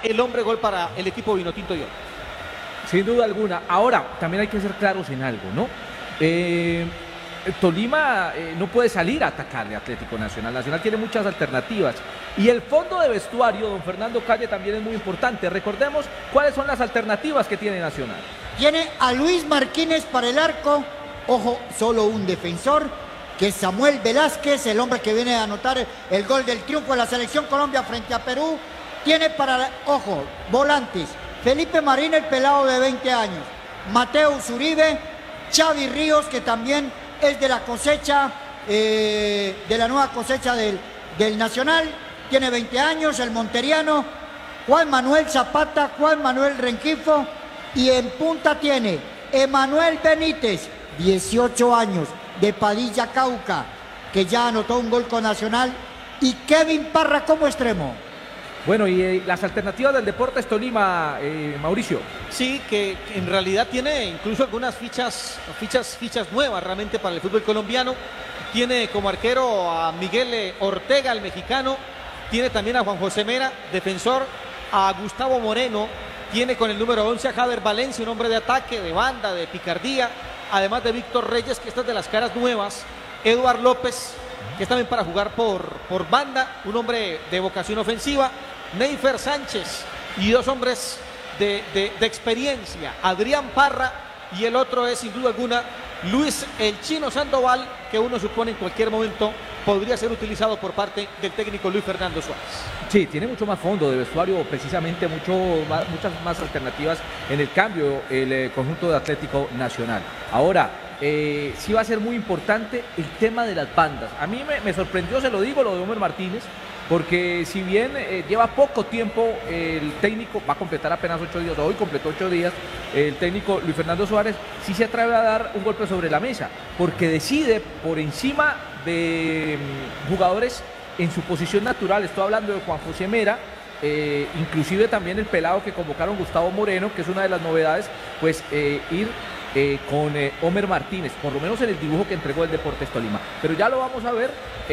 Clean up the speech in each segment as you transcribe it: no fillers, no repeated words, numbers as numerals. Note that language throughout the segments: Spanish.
el hombre gol para el equipo vinotinto y oro. Sin duda alguna. Ahora, también hay que ser claros en algo, ¿no? Tolima no puede salir a atacarle a Atlético Nacional. Nacional tiene muchas alternativas. Y el fondo de vestuario, don Fernando Calle, también es muy importante. Recordemos cuáles son las alternativas que tiene Nacional. Tiene a Luis Martínez para el arco. Ojo, solo un defensor, que es Samuel Velázquez, el hombre que viene a anotar el gol del triunfo de la selección Colombia frente a Perú. Tiene para, ojo, volantes, Felipe Marín, el pelado de 20 años, Mateus Uribe, Xavi Ríos, que también es de la cosecha, de la nueva cosecha del Nacional, tiene 20 años, el monteriano, Juan Manuel Zapata, Juan Manuel Rengifo, y en punta tiene Emanuel Benítez, 18 años, de Padilla, Cauca, que ya anotó un gol con Nacional, y Kevin Parra como extremo. Bueno, y las alternativas del Deportes Tolima, Mauricio. Sí, que en realidad tiene incluso algunas fichas nuevas realmente para el fútbol colombiano. Tiene como arquero a Miguel Ortega, el mexicano. Tiene también a Juan José Mera, defensor, a Gustavo Moreno. Tiene con el número 11 a Javier Valencia, un hombre de ataque, de banda, de picardía. Además de Víctor Reyes, que esta es de las caras nuevas. Eduard López, que es también para jugar por banda, un hombre de vocación ofensiva. Neifer Sánchez y dos hombres de experiencia, Adrián Parra, y el otro es sin duda alguna Luis el Chino Sandoval, que uno supone en cualquier momento podría ser utilizado por parte del técnico Luis Fernando Suárez. Sí, tiene mucho más fondo de vestuario, precisamente muchas más alternativas en el cambio, el conjunto de Atlético Nacional. Ahora, sí va a ser muy importante el tema de las bandas. A mí me sorprendió, se lo digo, lo de Homer Martínez, porque si bien lleva poco tiempo, el técnico va a completar apenas 8 días, hoy completó 8 días, el técnico Luis Fernando Suárez sí se atreve a dar un golpe sobre la mesa, porque decide por encima de jugadores en su posición natural. Estoy hablando de Juan José Mera, inclusive también el pelado que convocaron, Gustavo Moreno, que es una de las novedades, pues ir con Homer Martínez, por lo menos en el dibujo que entregó el Deportes Tolima. Pero ya lo vamos a ver,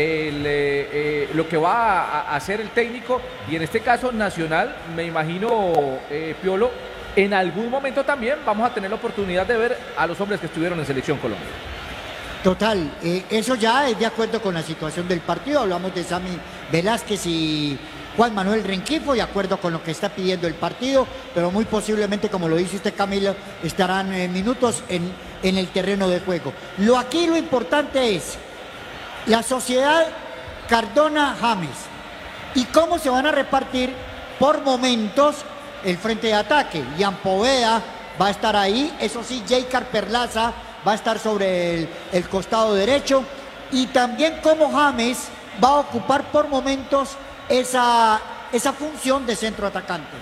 lo que va a hacer el técnico, y en este caso Nacional, me imagino, Piolo, en algún momento también vamos a tener la oportunidad de ver a los hombres que estuvieron en Selección Colombia. Total, eso ya es de acuerdo con la situación del partido. Hablamos de Sammy Velázquez y Juan Manuel Rengifo, de acuerdo con lo que está pidiendo el partido, pero muy posiblemente, como lo dice usted, Camilo, estarán minutos en el terreno de juego. Aquí lo importante es la sociedad Cardona James y cómo se van a repartir por momentos el frente de ataque. Ian Poveda va a estar ahí, eso sí, Jaycar Perlaza va a estar sobre el costado derecho, y también cómo James va a ocupar por momentos esa función de centro atacante.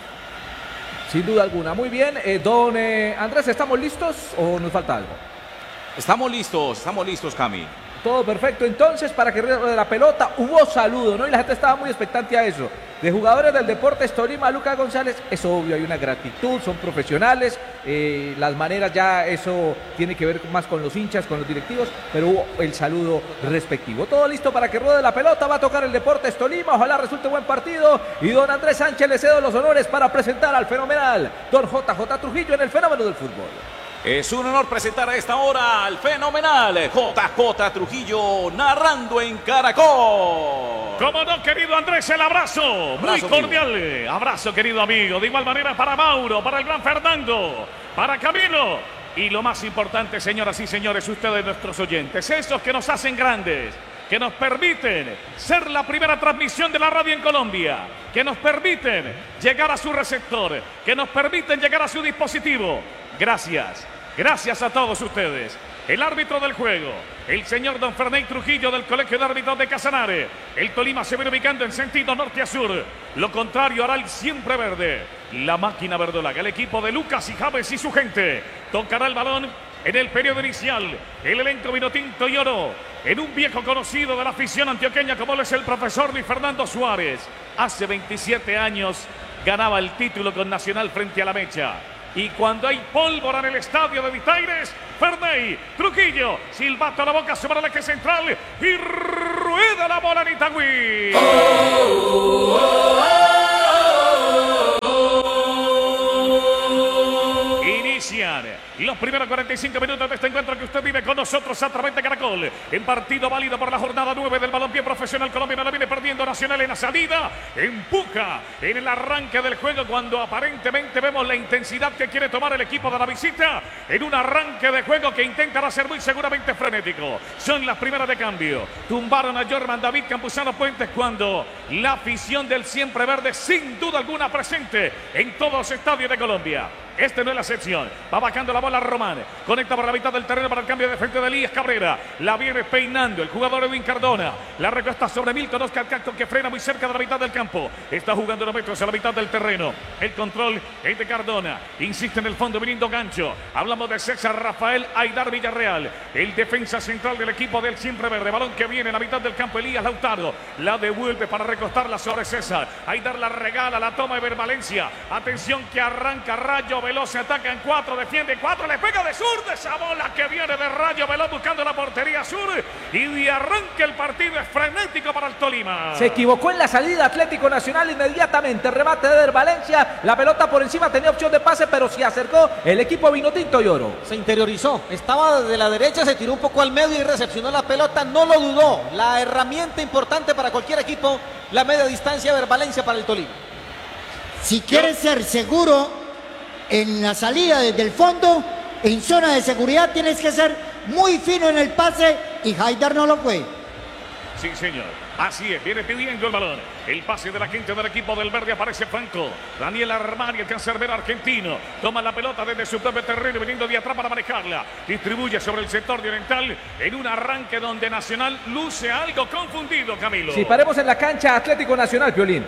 Sin duda alguna. Muy bien, don Andrés, ¿estamos listos o nos falta algo? Estamos listos, Cami. Todo perfecto. Entonces, para que de la pelota hubo saludo, ¿no? Y la gente estaba muy expectante a eso. De jugadores del Deportes Tolima, Lucas González, es obvio, hay una gratitud, son profesionales, las maneras ya eso tiene que ver más con los hinchas, con los directivos, pero hubo el saludo respectivo. Todo listo para que ruede la pelota, va a tocar el Deportes Tolima, ojalá resulte buen partido, y don Andrés Sánchez le cedo los honores para presentar al fenomenal don JJ Trujillo en el fenómeno del fútbol. Es un honor presentar a esta hora al fenomenal JJ Trujillo, narrando en Caracol. Cómo no, querido Andrés, el abrazo muy cordial. Amigo. Abrazo, querido amigo. De igual manera para Mauro, para el gran Fernando, para Camilo. Y lo más importante, señoras y señores, ustedes, nuestros oyentes, esos que nos hacen grandes, que nos permiten ser la primera transmisión de la radio en Colombia, que nos permiten llegar a su receptor, que nos permiten llegar a su dispositivo. Gracias a todos ustedes. El árbitro del juego, el señor don Ferney Trujillo del Colegio de Árbitros de Casanare. El Tolima se viene ubicando en sentido norte a sur. Lo contrario hará el siempre verde, la máquina verdolaga, el equipo de Lucas y Javes y su gente. Tocará el balón en el periodo inicial, el elenco vinotinto y oro, en un viejo conocido de la afición antioqueña como lo es el profesor Luis Fernando Suárez. Hace 27 años ganaba el título con Nacional frente a la Mecha. Y cuando hay pólvora en el estadio de Vitaires, Ferney Trujillo, silbato a la boca sobre el eje central y rueda la bola en Itagüí. los primeros 45 minutos de este encuentro que usted vive con nosotros a través de Caracol. En partido válido por la jornada 9 del balompié profesional colombiano. La viene perdiendo Nacional en la salida. Empuja en el arranque del juego cuando aparentemente vemos la intensidad que quiere tomar el equipo de la visita. En un arranque de juego que intentará ser muy seguramente frenético. Son las primeras de cambio. Tumbaron a Jorman David Campuzano Puentes cuando la afición del Siempre Verde sin duda alguna presente en todos los estadios de Colombia. Este no es la excepción. Va bajando la bola Román. Conecta por la mitad del terreno para el cambio de frente de Elías Cabrera. La viene peinando el jugador Edwin Cardona. La recuesta sobre Milton Oscar Cacto que frena muy cerca de la mitad del campo. Está jugando unos metros a la mitad del terreno. El control es de Cardona. Insiste en el fondo viniendo gancho. Hablamos de César Rafael Aidar Villarreal. El defensa central del equipo del Siempre Verde. Balón que viene a la mitad del campo. Elías Lautaro. La devuelve para recostarla sobre César. Aidar la regala. La toma Ever Valencia. Atención que arranca Rayo Veloz, se ataca en 4, defiende 4, le pega de sur de esa bola que viene de Rayo Veloz buscando la portería sur y de arranque el partido es frenético para el Tolima. Se equivocó en la salida Atlético Nacional inmediatamente, remate de Valencia, la pelota por encima, tenía opción de pase, pero se acercó el equipo vinotinto y oro. Se interiorizó, estaba de la derecha, se tiró un poco al medio y recepcionó la pelota, no lo dudó. La herramienta importante para cualquier equipo, la media distancia de Valencia para el Tolima. Si quieres ser seguro en la salida desde el fondo, en zona de seguridad, tienes que ser muy fino en el pase y Haidar no lo fue. Sí, señor. Así es, viene pidiendo el balón. El pase de la gente del equipo del verde aparece Franco. Daniel Armani, el cancerbero argentino. Toma la pelota desde su propio terreno, viniendo de atrás para manejarla. Distribuye sobre el sector de Oriental en un arranque donde Nacional luce algo confundido, Camilo. Si paremos en la cancha Atlético Nacional, Piolín.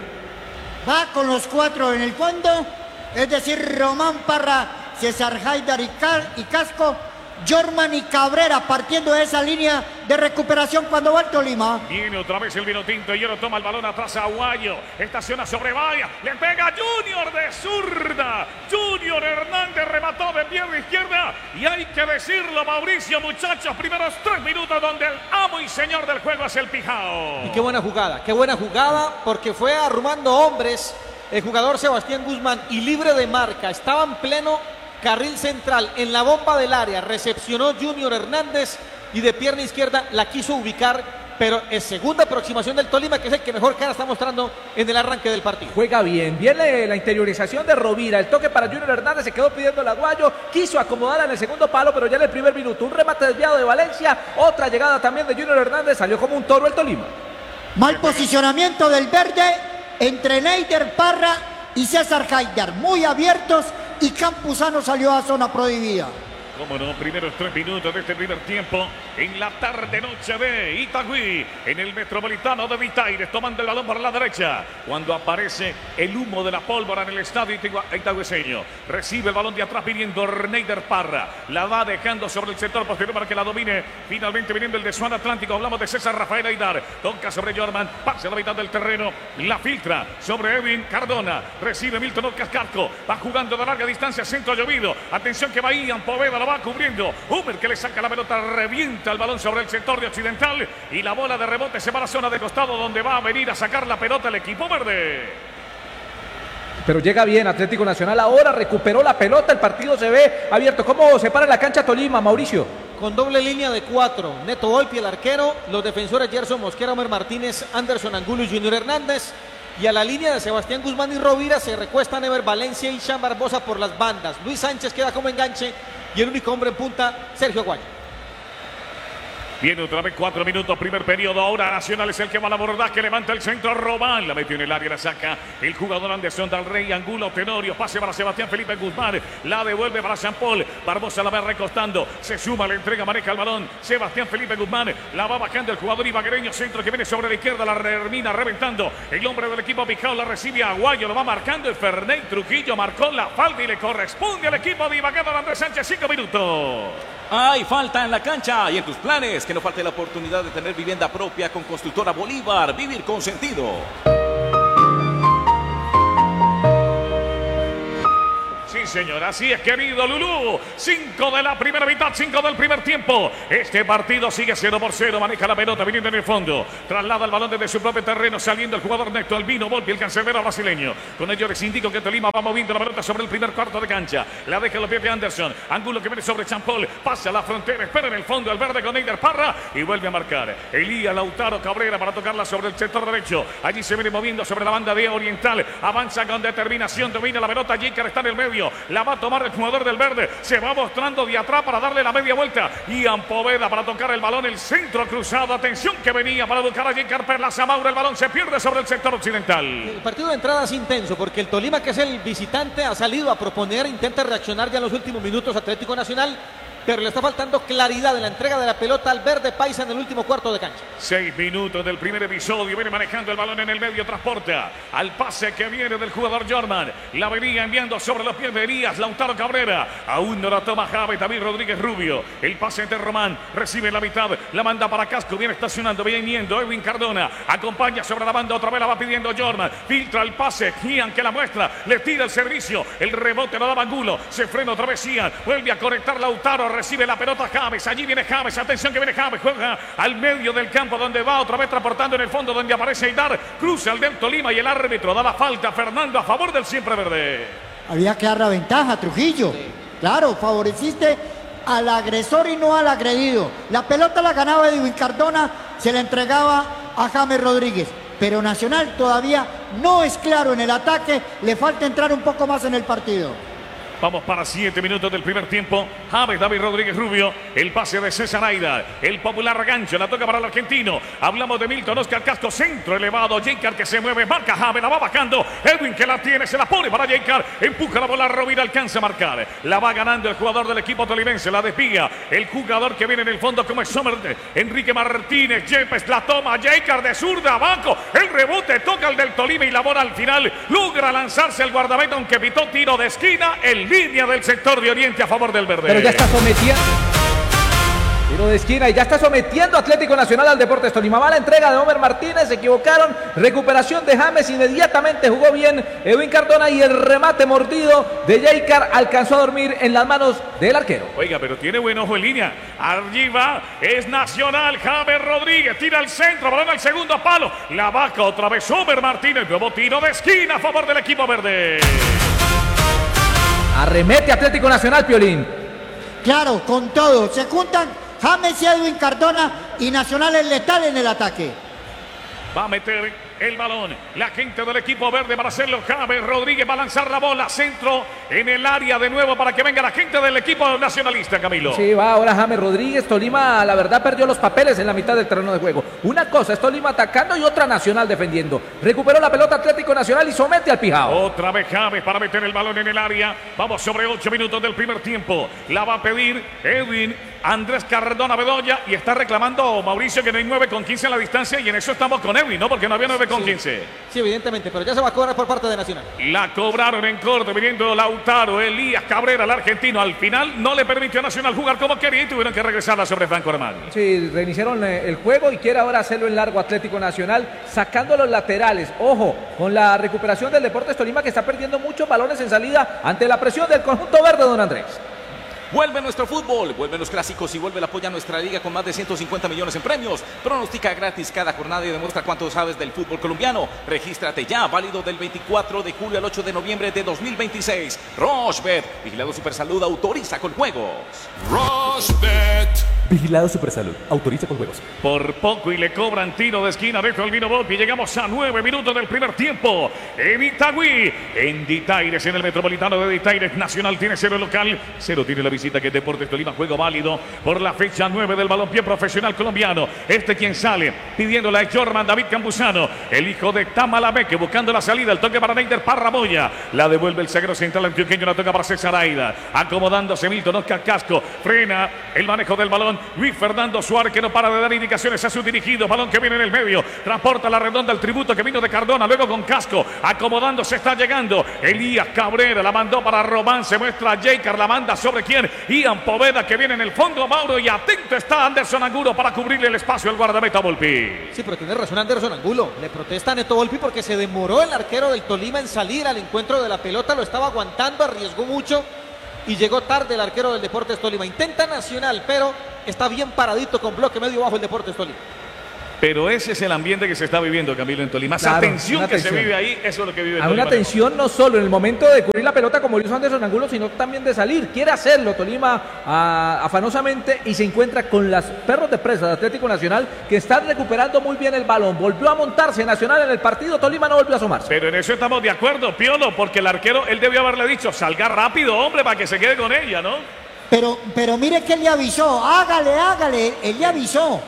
Va con los 4 en el fondo, es decir, Román Parra, César Haidar y Casco, Jorman y Cabrera partiendo de esa línea de recuperación cuando va el Tolima. Viene otra vez el vino tinto y ahora toma el balón atrás a Aguayo. Estaciona sobre Valla. Le pega Junior de zurda. Junior Hernández remató de pierna izquierda. Y hay que decirlo, Mauricio, muchachos, primeros 3 minutos donde el amo y señor del juego es el Pijao. Y qué buena jugada, porque fue arrumando hombres el jugador Sebastián Guzmán y libre de marca. Estaba en pleno carril central, en la bomba del área, recepcionó Junior Hernández y de pierna izquierda la quiso ubicar, pero es segunda aproximación del Tolima, que es el que mejor cara está mostrando en el arranque del partido. Juega bien, viene la interiorización de Rovira, el toque para Junior Hernández, se quedó pidiendo el Aguayo, quiso acomodarla en el segundo palo, pero ya en el primer minuto, un remate desviado de Valencia, otra llegada también de Junior Hernández, salió como un toro el Tolima. Mal posicionamiento del verde entre Neider Parra y César Haidar, muy abiertos, y Campuzano salió a zona prohibida. Cómo no, primeros 3 minutos de este primer tiempo en la tarde-noche de Itagüí, en el Metropolitano de Vitaires, tomando el balón por la derecha, cuando aparece el humo de la pólvora en el estadio itagüeseño. Recibe el balón de atrás viniendo Neider Parra, la va dejando sobre el sector posterior para que la domine, finalmente viniendo el de Swan Atlántico, hablamos de César Rafael Aidar, toca sobre Jorman, pasa a la mitad del terreno, la filtra sobre Edwin Cardona, recibe Milton Oscar Cacto, va jugando de larga distancia, centro llovido, atención que va Ian Poveda, lo va cubriendo, Humer que le saca la pelota, revienta el balón sobre el sector de Occidental y la bola de rebote se va a la zona de costado donde va a venir a sacar la pelota el equipo verde. Pero llega bien Atlético Nacional, ahora recuperó la pelota, el partido se ve abierto. ¿Cómo se para la cancha Tolima, Mauricio? Con doble línea de 4, Neto Volpi el arquero, los defensores Gerson Mosquera, Omer Martínez, Anderson Angulo y Junior Hernández. Y a la línea de Sebastián Guzmán y Rovira se recuestan Ever Valencia y Sean Barbosa por las bandas. Luis Sánchez queda como enganche y el único hombre en punta, Sergio Aguayo. Viene otra vez 4 minutos, primer periodo. Ahora Nacional es el que va al abordaje, levanta el centro, Román, la metió en el área, la saca el jugador Anderson del Rey, Angulo, Tenorio, pase para Sebastián Felipe Guzmán, la devuelve para Jean Paul, Barbosa la va recostando, se suma, le entrega, maneja el balón, Sebastián Felipe Guzmán, la va bajando el jugador ibaguereño, centro que viene sobre la izquierda, la termina reventando, el hombre del equipo Pijao la recibe a Aguayo, lo va marcando el Ferney Trujillo, marcó la falta y le corresponde al equipo de Ibagué, don Andrés Sánchez, 5 minutos. Hay falta en la cancha y en tus planes, que no falte la oportunidad de tener vivienda propia con Constructora Bolívar, vivir con sentido. Sí, señor. Así es, querido Lulú. 5 de la primera mitad, 5 del primer tiempo. Este partido sigue 0-0. Maneja la pelota viniendo en el fondo. Traslada el balón desde su propio terreno, saliendo el jugador Néstor Albino Volpi, el cancerbero brasileño. Con ello les indico que Tolima va moviendo la pelota sobre el primer cuarto de cancha. La deja los pies de Anderson. Ángulo que viene sobre Champol. Pasa a la frontera, espera en el fondo el verde con Eider Parra y vuelve a marcar. Elías Lautaro Cabrera para tocarla sobre el sector derecho. Allí se viene moviendo sobre la banda de Oriental. Avanza con determinación, domina la pelota. Jicar está en el medio. La va a tomar el jugador del verde. Se va mostrando de atrás para darle la media vuelta. Ian Poveda para tocar el balón. El centro cruzado. Atención que venía para buscar a Jicar Perlaza Mauro. El balón se pierde sobre el sector occidental. El partido de entrada es intenso porque el Tolima, que es el visitante, ha salido a proponer, intenta reaccionar ya en los últimos minutos Atlético Nacional, pero le está faltando claridad en la entrega de la pelota al verde paisa en el último cuarto de cancha. 6 minutos del primer episodio. Viene manejando el balón en el medio. Transporta al pase que viene del jugador Jorman. La venía enviando sobre los pies de Elías Lautaro Cabrera. Aún no la toma Javi David Rodríguez Rubio. El pase de Román. Recibe la mitad. La manda para Casco. Viene estacionando. Viene yendo Edwin Cardona. Acompaña sobre la banda. Otra vez la va pidiendo Jorman. Filtra el pase. Ian que la muestra. Le tira el servicio. El rebote lo daba Angulo. Se frena otra vez Ian. Vuelve a conectar Lautaro. Recibe la pelota Javes, allí viene Javes, atención que viene Javes, juega al medio del campo donde va otra vez transportando en el fondo donde aparece Aidar, cruza el del Tolima y el árbitro da la falta a Fernando a favor del siempre verde. Había que dar la ventaja, Trujillo. Sí. Claro, favoreciste al agresor y no al agredido. La pelota la ganaba Edwin Cardona, se la entregaba a James Rodríguez. Pero Nacional todavía no es claro en el ataque, le falta entrar un poco más en el partido. Vamos para 7 minutos del primer tiempo. Javes David Rodríguez Rubio. El pase de César Aida. El popular gancho. La toca para el argentino. Hablamos de Milton Oscar Casco. Centro elevado. Jicar que se mueve. Marca Javes. La va bajando. Edwin que la tiene. Se la pone para Jicar. Empuja la bola. Rovira alcanza a marcar. La va ganando el jugador del equipo tolimense. La desvía. El jugador que viene en el fondo como es Sommer. Enrique Martínez. Yepes la toma. Jicar de zurda abajo. El rebote toca el del Tolima y la bola al final. Logra lanzarse el guardameta aunque pitó tiro de esquina. El línea del sector de Oriente a favor del verde. Pero ya está sometiendo. Tiro de esquina y ya está sometiendo Atlético Nacional al Deportes Tolima. Mala entrega de Homer Martínez, se equivocaron. Recuperación de James, inmediatamente jugó bien Edwin Cardona y el remate mordido de Jicar alcanzó a dormir en las manos del arquero. Oiga, pero tiene buen ojo en línea. Arriba es Nacional. James Rodríguez tira al centro, balón al segundo palo. La baja otra vez Homer Martínez. Nuevo tiro de esquina a favor del equipo verde. Arremete Atlético Nacional, Piolín. Claro, con todo. Se juntan James y Edwin Cardona y Nacional es letal en el ataque. Va a meter el balón la gente del equipo verde para hacerlo. James Rodríguez va a lanzar la bola. Centro en el área de nuevo para que venga la gente del equipo nacionalista, Camilo. Sí, va ahora James Rodríguez. Tolima, la verdad, perdió los papeles en la mitad del terreno de juego. Una cosa es Tolima atacando y otra Nacional defendiendo. Recuperó la pelota Atlético Nacional y somete al Pijao. Otra vez James para meter el balón en el área. Vamos sobre 8 minutos del primer tiempo. La va a pedir Edwin Andrés Cardona Bedoya y está reclamando Mauricio que no hay 9,15 en la distancia y en eso estamos con Edwin, ¿no? Porque no había 9,15. Sí, evidentemente, pero ya se va a cobrar por parte de Nacional. La cobraron en corte, viniendo Lautaro, Elías Cabrera, el argentino. Al final no le permitió a Nacional jugar como quería y tuvieron que regresarla sobre Franco Armani. Sí, reiniciaron el juego y quiere ahora hacerlo en largo Atlético Nacional, sacando los laterales. Ojo, con la recuperación del Deportes Tolima que está perdiendo muchos balones en salida ante la presión del conjunto verde, don Andrés. Vuelve nuestro fútbol, vuelven los clásicos y vuelve el apoyo a nuestra liga con más de 150 millones en premios. Pronostica gratis cada jornada y demuestra cuánto sabes del fútbol colombiano. Regístrate ya, válido del 24 de julio al 8 de noviembre de 2026. Rochebet, Vigilado Supersalud, autoriza con juegos. Rochebet. Vigilado Supersalud, autoriza con juegos. Por poco y le cobran tiro de esquina dentro del Vino Volpi. Llegamos a 9 minutos del primer tiempo. En Itagüí, en Ditaires, en el Metropolitano de Ditaires. Nacional tiene 0 local, 0 tiene la visita que Deportes Tolima. Juego válido por la fecha 9 del balompié profesional colombiano. Quien sale pidiéndola es Jorman David Campuzano, el hijo de Tamalameque, buscando la salida. El toque para Neider Parramoya. La devuelve el zaguero central antioqueño. La toca para César Aida. Acomodándose Milton Oscar Casco. Frena el manejo del balón. Luis Fernando Suárez, que no para de dar indicaciones a sus dirigidos. Balón que viene en el medio. Transporta la redonda el tributo que vino de Cardona. Luego con Casco. Acomodándose está llegando. Elías Cabrera la mandó para Román. Se muestra Jeicar. La manda sobre quién. Ian Poveda que viene en el fondo, Mauro. Y atento está Anderson Angulo para cubrirle el espacio al guardameta Volpi. Sí, pero tiene razón Anderson Angulo. Le protesta a Neto Volpi porque se demoró el arquero del Tolima en salir al encuentro de la pelota. Lo estaba aguantando, arriesgó mucho y llegó tarde el arquero del Deportes Tolima. Intenta Nacional, pero está bien paradito con bloque medio bajo el Deportes Tolima. Pero ese es el ambiente que se está viviendo, Camilo, en Tolima. Esa tensión que se vive ahí, eso es lo que vive Tolima. Hay una tensión no solo en el momento de cubrir la pelota como lo hizo Anderson Angulo, sino también de salir. Quiere hacerlo Tolima afanosamente y se encuentra con las perros de presa de Atlético Nacional que están recuperando muy bien el balón. Volvió a montarse Nacional en el partido, Tolima no volvió a asomarse. Pero en eso estamos de acuerdo, Piolo, porque el arquero, él debió haberle dicho, salga rápido, hombre, para que se quede con ella, ¿no? Pero mire que él le avisó, hágale, él le avisó.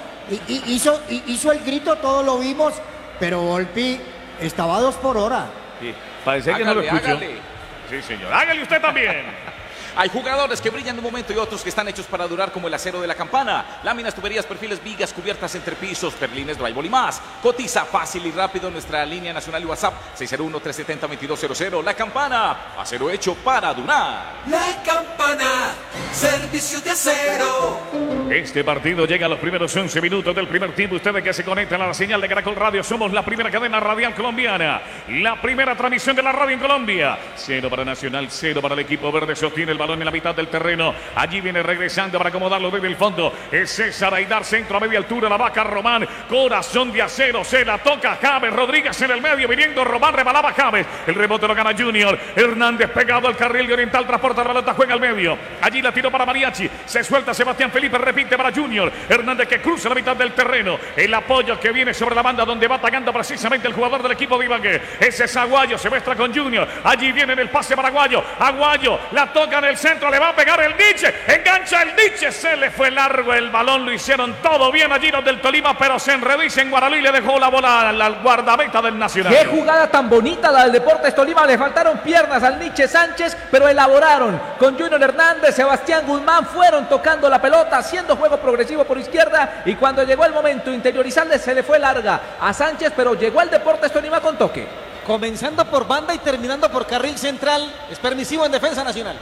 Hizo el grito, todos lo vimos, pero Volpi estaba a 2 por hora. Sí, parece que no lo escuchó. Sí, señor, hágale usted también. Hay jugadores que brillan de un momento y otros que están hechos para durar como el acero de la campana. Láminas, tuberías, perfiles, vigas, cubiertas, entrepisos, perlines, drywall y más. Cotiza fácil y rápido en nuestra línea nacional y WhatsApp 601-370-2200. La Campana, acero hecho para durar. La Campana, servicio de acero. Este partido llega a los primeros 11 minutos del primer tiempo. Ustedes que se conectan a la señal de Caracol Radio, somos la primera cadena radial colombiana, la primera transmisión de la radio en Colombia. 0 para Nacional, 0 para el equipo verde. Sostiene el balón en la mitad del terreno. Allí viene regresando para acomodarlo desde el fondo. Es César Aidar, centro a media altura. La vaca Román, corazón de acero. Se la toca James Rodríguez en el medio. Viniendo Román, rebalaba James. El rebote lo gana Junior. Hernández pegado al carril de Oriental. Transporta la pelota, juega al medio. Allí la tiró para Mariachi. Se suelta Sebastián Felipe, repite para Junior. Hernández que cruza la mitad del terreno. El apoyo que viene sobre la banda donde va atacando precisamente el jugador del equipo de Ibagué. Ese es Aguayo, se muestra con Junior. Allí viene en el pase para Aguayo. Aguayo la toca en el centro, le va a pegar el Nietzsche. Engancha el Nietzsche, se le fue largo el balón. Lo hicieron todo bien allí los del Tolima, pero se enredó y se enguaraló y le dejó la bola al guardameta del Nacional. Qué jugada tan bonita la del Deportes Tolima. Le faltaron piernas al Nietzsche Sánchez, pero elaboraron con Junior Hernández, Sebastián Guzmán. Fueron tocando la pelota, haciendo juego progresivo por izquierda. Y cuando llegó el momento interiorizarle, se le fue larga a Sánchez, pero llegó el Deportes Tolima con toque. Comenzando por banda y terminando por carril central. Es permisivo en defensa Nacional.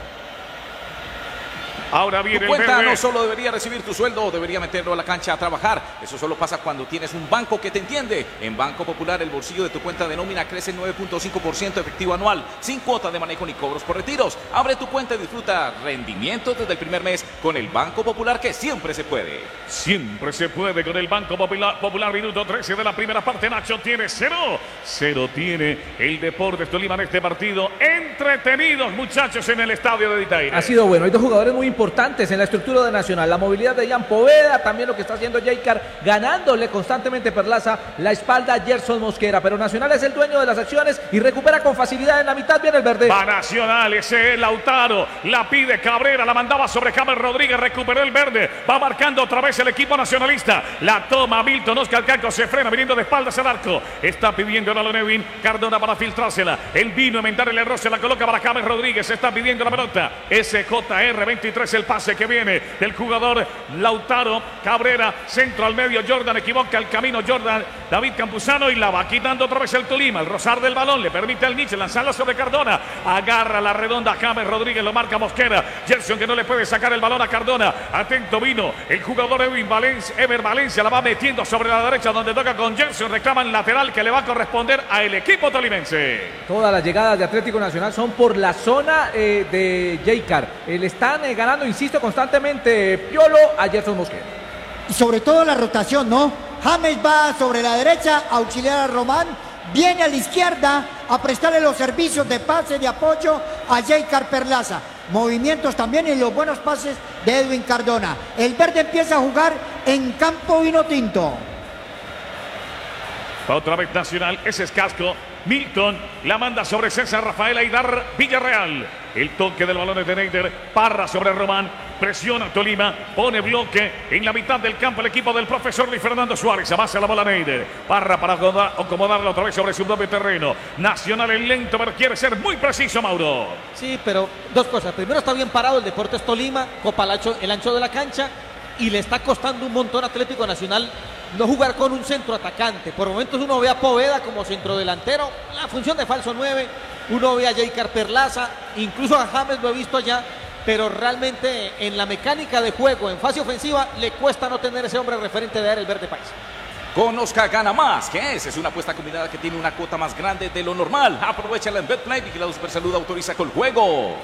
Ahora viene Tu cuenta el no solo debería recibir tu sueldo, debería meterlo a la cancha a trabajar. Eso solo pasa cuando tienes un banco que te entiende. En Banco Popular el bolsillo de tu cuenta de nómina crece 9.5% efectivo anual, sin cuota de manejo ni cobros por retiros. Abre tu cuenta y disfruta rendimientos desde el primer mes con el Banco Popular, que siempre se puede. Siempre se puede con el Banco Popular. Minuto 13 de la primera parte. Nacho tiene 0. 0 tiene el Deportes Tolima en este partido. Entretenidos, muchachos, en el estadio de Ditaire. Ha sido bueno. Hay dos jugadores muy importantes en la estructura de Nacional. La movilidad de Ian Poveda, también lo que está haciendo Jeicar, ganándole constantemente Perlaza la espalda a Gerson Mosquera. Pero Nacional es el dueño de las acciones y recupera con facilidad en la mitad. Viene el verde. Va Nacional, ese es Lautaro. La pide Cabrera, la mandaba sobre James Rodríguez. Recuperó el verde. Va marcando otra vez el equipo nacionalista. La toma Milton Oscar Calco, se frena viniendo de espaldas al arco. Está pidiendo a Nevin Cardona para filtrársela. El vino a inventar el error, se la coloca para James Rodríguez. Está pidiendo la pelota. SJR 23, el pase que viene del jugador Lautaro Cabrera. Centro al medio, Jordan equivoca el camino. Jordan, David Campuzano, y la va quitando otra vez el Tolima. El rozar del balón le permite al Nietzsche lanzarla sobre Cardona. Agarra la redonda James Rodríguez, lo marca Mosquera. Gerson que no le puede sacar el balón a Cardona. Atento vino el jugador Ever Valencia, la va metiendo sobre la derecha donde toca con Gerson. Reclaman lateral que le va a corresponder al equipo tolimense. Todas las llegadas de Atlético Nacional son por la zona de Jeicar. Le están ganando, insisto, constantemente Piolo a Gerson Mosquera. Y sobre todo la rotación, ¿no? James va sobre la derecha a auxiliar a Román, viene a la izquierda a prestarle los servicios de pase, de apoyo a Jeicar Perlaza. Movimientos también y los buenos pases de Edwin Cardona. El verde empieza a jugar en campo vino tinto. Otra vez Nacional, ese es Casco. Milton la manda sobre César Rafael Aidar Villarreal. El toque del balón es de Neider. Parra sobre Román. Presiona Tolima. Pone bloque en la mitad del campo el equipo del profesor Luis Fernando Suárez. Avance la bola Neider. Parra para acomodarla otra vez sobre su propio terreno. Nacional en lento, pero quiere ser muy preciso, Mauro. Sí, pero dos cosas. Primero, está bien parado el Deportes Tolima. Copa el ancho de la cancha. y le está costando un montón a Atlético Nacional no jugar con un centro atacante. Por momentos uno ve a Poveda como centrodelantero, la función de falso 9, uno ve a Jeicar Perlaza, incluso a James lo he visto allá, pero realmente en la mecánica de juego, en fase ofensiva, le cuesta no tener ese hombre referente de dar el verde país. Conozca Gana Más, que es una apuesta combinada que tiene una cuota más grande de lo normal. Aprovechala en Betplay, vigilado Supersalud, autoriza con juegos.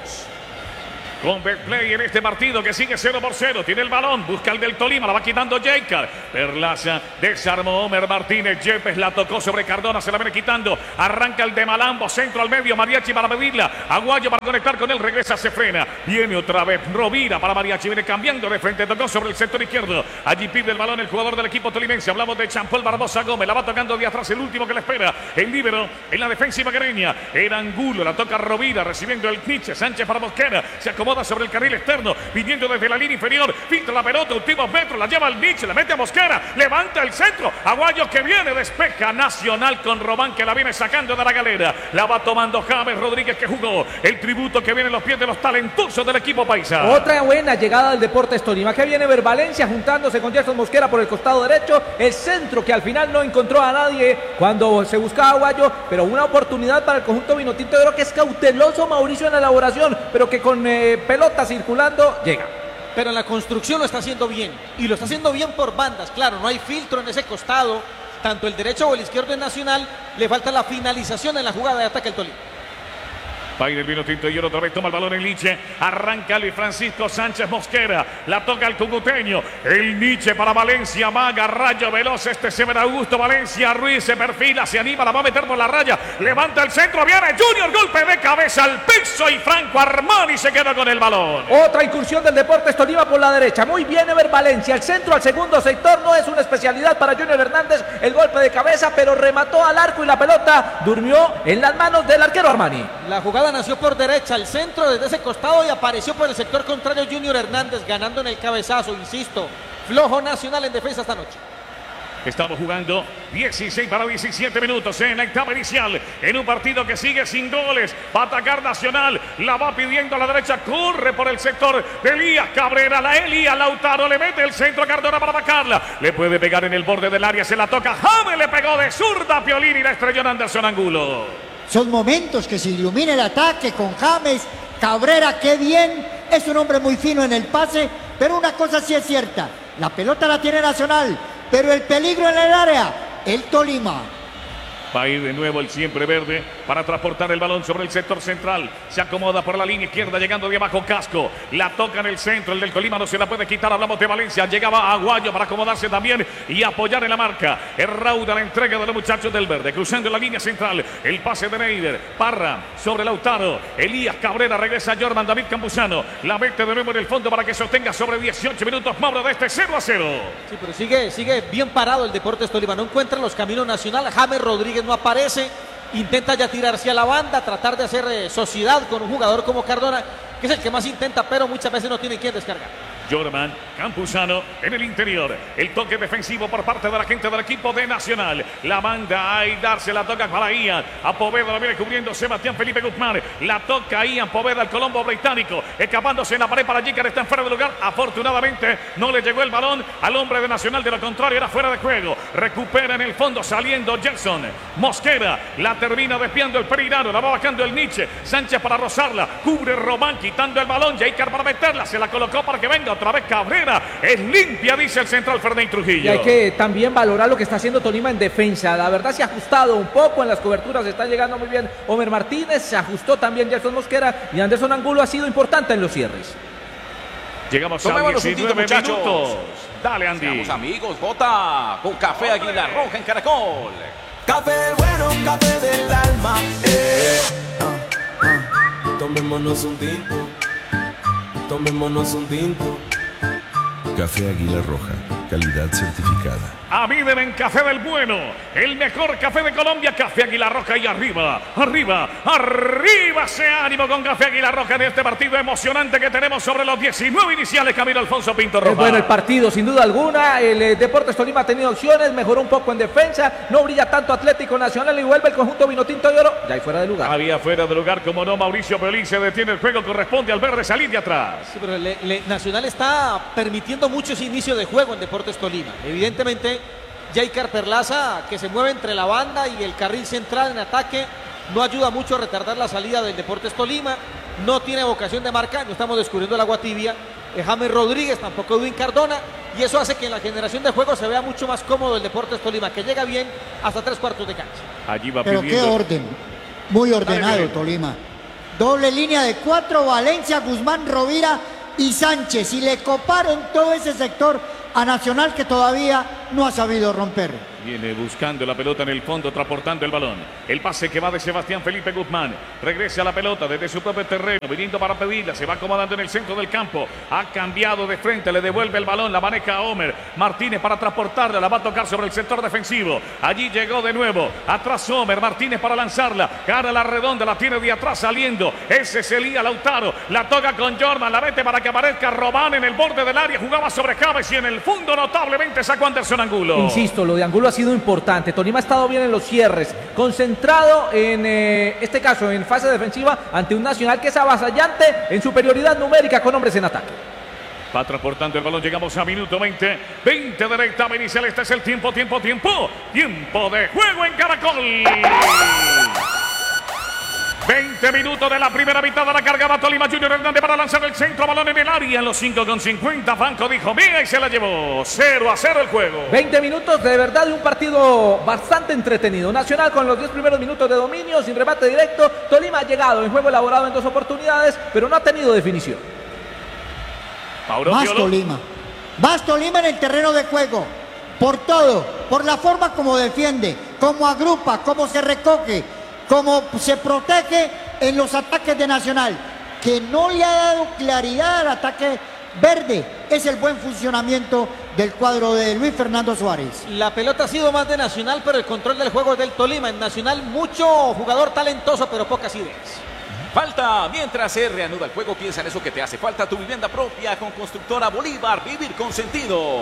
Con Betplay en este partido que sigue 0-0. Tiene el balón, busca el del Tolima, la va quitando Jeicar. Perlaza, desarmó Homer Martínez. Yepes la tocó sobre Cardona, se la viene quitando. Arranca el de Malambo, centro al medio. Mariachi para medirla. Aguayo para conectar con él, regresa, se frena. Viene otra vez Rovira para Mariachi, viene cambiando de frente. Tocó sobre el sector izquierdo. Allí pide el balón el jugador del equipo tolimense. Hablamos de Champol Barbosa Gómez. La va tocando de atrás, el último que le espera. El líbero en la defensiva guereña. Era Angulo, la toca Rovira, recibiendo el Nietzsche. Sánchez para Mosquera. Se acomoda sobre el carril externo, viniendo desde la línea inferior, filtra la pelota, últimos metros, la lleva al Nietzsche, la mete a Mosquera, levanta el centro, Aguayo que viene, despeja Nacional con Román que la viene sacando de la galera, la va tomando James Rodríguez que jugó, el tributo que viene en los pies de los talentosos del equipo paisa. Otra buena llegada del Deportes Tolima, que viene Valencia juntándose con Gerson Mosquera por el costado derecho, el centro que al final no encontró a nadie cuando se buscaba Aguayo, pero una oportunidad para el conjunto vinotinto. Yo creo que es cauteloso Mauricio en la elaboración, pero que con pelota circulando llega. Pero en la construcción lo está haciendo bien, y lo está haciendo bien por bandas, claro, no hay filtro en ese costado, tanto el derecho o el izquierdo en Nacional, le falta la finalización en la jugada de ataque al Tolima. Va a ir el vinotinto y él otra vez toma el balón en Nietzsche. Arranca Luis Francisco Sánchez Mosquera. La toca el cucuteño. El Nietzsche para Valencia. Maga, rayo veloz. Se verá Augusto Valencia. Ruiz se perfila, se anima, la va a meter por la raya. Levanta el centro. Viene Junior. Golpe de cabeza al piso. Y Franco Armani se queda con el balón. Otra incursión del Deportes Tolima por la derecha. Muy bien Ever Valencia. El centro al segundo sector. No es una especialidad para Junior Hernández. El golpe de cabeza, pero remató al arco y la pelota durmió en las manos del arquero Armani. La jugada nació por derecha, el centro desde ese costado y apareció por el sector contrario Junior Hernández ganando en el cabezazo, insisto, flojo Nacional en defensa esta noche. Estamos jugando 16 para 17 minutos en la etapa inicial, en un partido que sigue sin goles. Va a atacar Nacional, la va pidiendo a la derecha, corre por el sector de Elías Cabrera, la Elías Lautaro, le mete el centro a Cardona para vacarla, le puede pegar en el borde del área, se la toca, James le pegó de zurda Piolín y la estrelló en Anderson Angulo. Son momentos que se ilumina el ataque con James. Cabrera, qué bien, es un hombre muy fino en el pase, pero una cosa sí es cierta, la pelota la tiene Nacional, pero el peligro en el área, el Tolima. Va a ir de nuevo el siempre verde para transportar el balón sobre el sector central. Se acomoda por la línea izquierda, llegando de abajo Casco. La toca en el centro, el del Tolima no se la puede quitar. Hablamos de Valencia, llegaba Aguayo para acomodarse también y apoyar en la marca. Es rauda la entrega de los muchachos del verde, cruzando la línea central. El pase de Neider, Parra sobre Lautaro. Elías Cabrera, regresa Jordan David Campuzano. La mete de nuevo en el fondo para que sostenga sobre 18 minutos Mauro de este 0-0. Sí, pero sigue bien parado el Deportes Tolima, no encuentra los caminos Nacional. James Rodríguez no aparece, intenta ya tirarse a la banda, tratar de hacer sociedad con un jugador como Cardona, que es el que más intenta, pero muchas veces no tiene quien descargar. Jordan Campuzano en el interior. El toque defensivo por parte de la gente del equipo de Nacional. La manda a Aidar, se la toca para Ian. A Poveda la viene cubriendo Sebastián Felipe Guzmán. La toca Ian Poveda, el colombo británico. Escapándose en la pared para Jeicar, está en fuera de lugar. Afortunadamente no le llegó el balón al hombre de Nacional. De lo contrario era fuera de juego. Recupera en el fondo saliendo Gerson Mosquera. La termina desviando el Pereirano. La va bajando el Nietzsche. Sánchez para rozarla. Cubre Román quitando el balón. Jeicar para meterla. Se la colocó para que venga otra vez Cabrera. Es limpia, dice el central Fernández Trujillo. Y hay que también valorar lo que está haciendo Tolima en defensa. La verdad se ha ajustado un poco en las coberturas. Está llegando muy bien Homer Martínez. Se ajustó también Gerson Mosquera. Y Anderson Angulo ha sido importante en los cierres. Llegamos a 19 minutos. Dale, Andy. Seamos amigos, vota con Café Águila Roja en Caracol. Café bueno, café del alma. Tomémonos un tinto. Tomémonos un tinto. Café Águila Roja, calidad certificada. Aviden en Café del Bueno, el mejor café de Colombia, Café Águila Roja. Y arriba, arriba, arriba ese ánimo con Café Águila Roja en este partido emocionante que tenemos sobre los 19 iniciales. Camilo Alfonso Pinto Roja. Es bueno el partido, sin duda alguna. El Deportes Tolima ha tenido opciones, mejoró un poco en defensa, no brilla tanto Atlético Nacional y vuelve el conjunto Vinotinto de Oro. Ya hay fuera de lugar. Había fuera de lugar, como no, Mauricio Pelín se detiene el juego, corresponde al verde salir de atrás. Sí, pero Nacional está permitiendo mucho ese inicio de juego en Deportes Tolima. Evidentemente, Jaicar Perlaza, que se mueve entre la banda y el carril central en ataque, no ayuda mucho a retardar la salida del Deportes Tolima. No tiene vocación de marca, no estamos descubriendo el agua tibia. James Rodríguez, tampoco Edwin Cardona, y eso hace que en la generación de juego se vea mucho más cómodo el Deportes Tolima, que llega bien hasta 3/4 de cancha. Allí va Pero pidiendo. qué orden, muy ordenado Dale. Tolima. Doble línea de 4, Valencia, Guzmán, Rovira y Sánchez. Y le coparon todo ese sector a Nacional, que todavía no ha sabido romper. Viene buscando la pelota en el fondo, transportando el balón. El pase que va de Sebastián Felipe Guzmán. Regresa la pelota desde su propio terreno, viniendo para pedirla. Se va acomodando en el centro del campo. Ha cambiado de frente, le devuelve el balón. La maneja a Homer Martínez para transportarla. La va a tocar sobre el sector defensivo. Allí llegó de nuevo. Atrás Homer Martínez para lanzarla. Cara a la redonda, la tiene de atrás saliendo. Ese es Elías Lautaro. La toca con Jorman. La mete para que aparezca Robán en el borde del área. Jugaba sobre Javes y en el fondo notablemente sacó Anderson Angulo. Insisto, lo de Angulo ha sido importante. Tolima ha estado bien en los cierres, concentrado en este caso en fase defensiva ante un Nacional que es avasallante en superioridad numérica con hombres en ataque. Va transportando el balón, llegamos a minuto 20. 20 de rectamen y celeste es el tiempo de juego en Caracol. 20 minutos de la primera mitad de la carga. Va Tolima, Junior Hernández para lanzar el centro, balón en el área en los 5:50. Franco dijo mía y se la llevó. 0-0 el juego. 20 minutos de verdad de un partido bastante entretenido. Nacional con los 10 primeros minutos de dominio, sin remate directo. Tolima ha llegado en juego elaborado en 2 oportunidades, pero no ha tenido definición. Mauro Más Piolo. Tolima. Más Tolima en el terreno de juego. Por todo. Por la forma como defiende, como agrupa, como se recoge, como se protege en los ataques de Nacional. Que no le ha dado claridad al ataque verde. Es el buen funcionamiento del cuadro de Luis Fernando Suárez. La pelota ha sido más de Nacional, pero el control del juego es del Tolima. En Nacional mucho jugador talentoso, pero pocas ideas. Falta, mientras se reanuda el juego, piensa en eso que te hace falta, tu vivienda propia con Constructora Bolívar, vivir con sentido.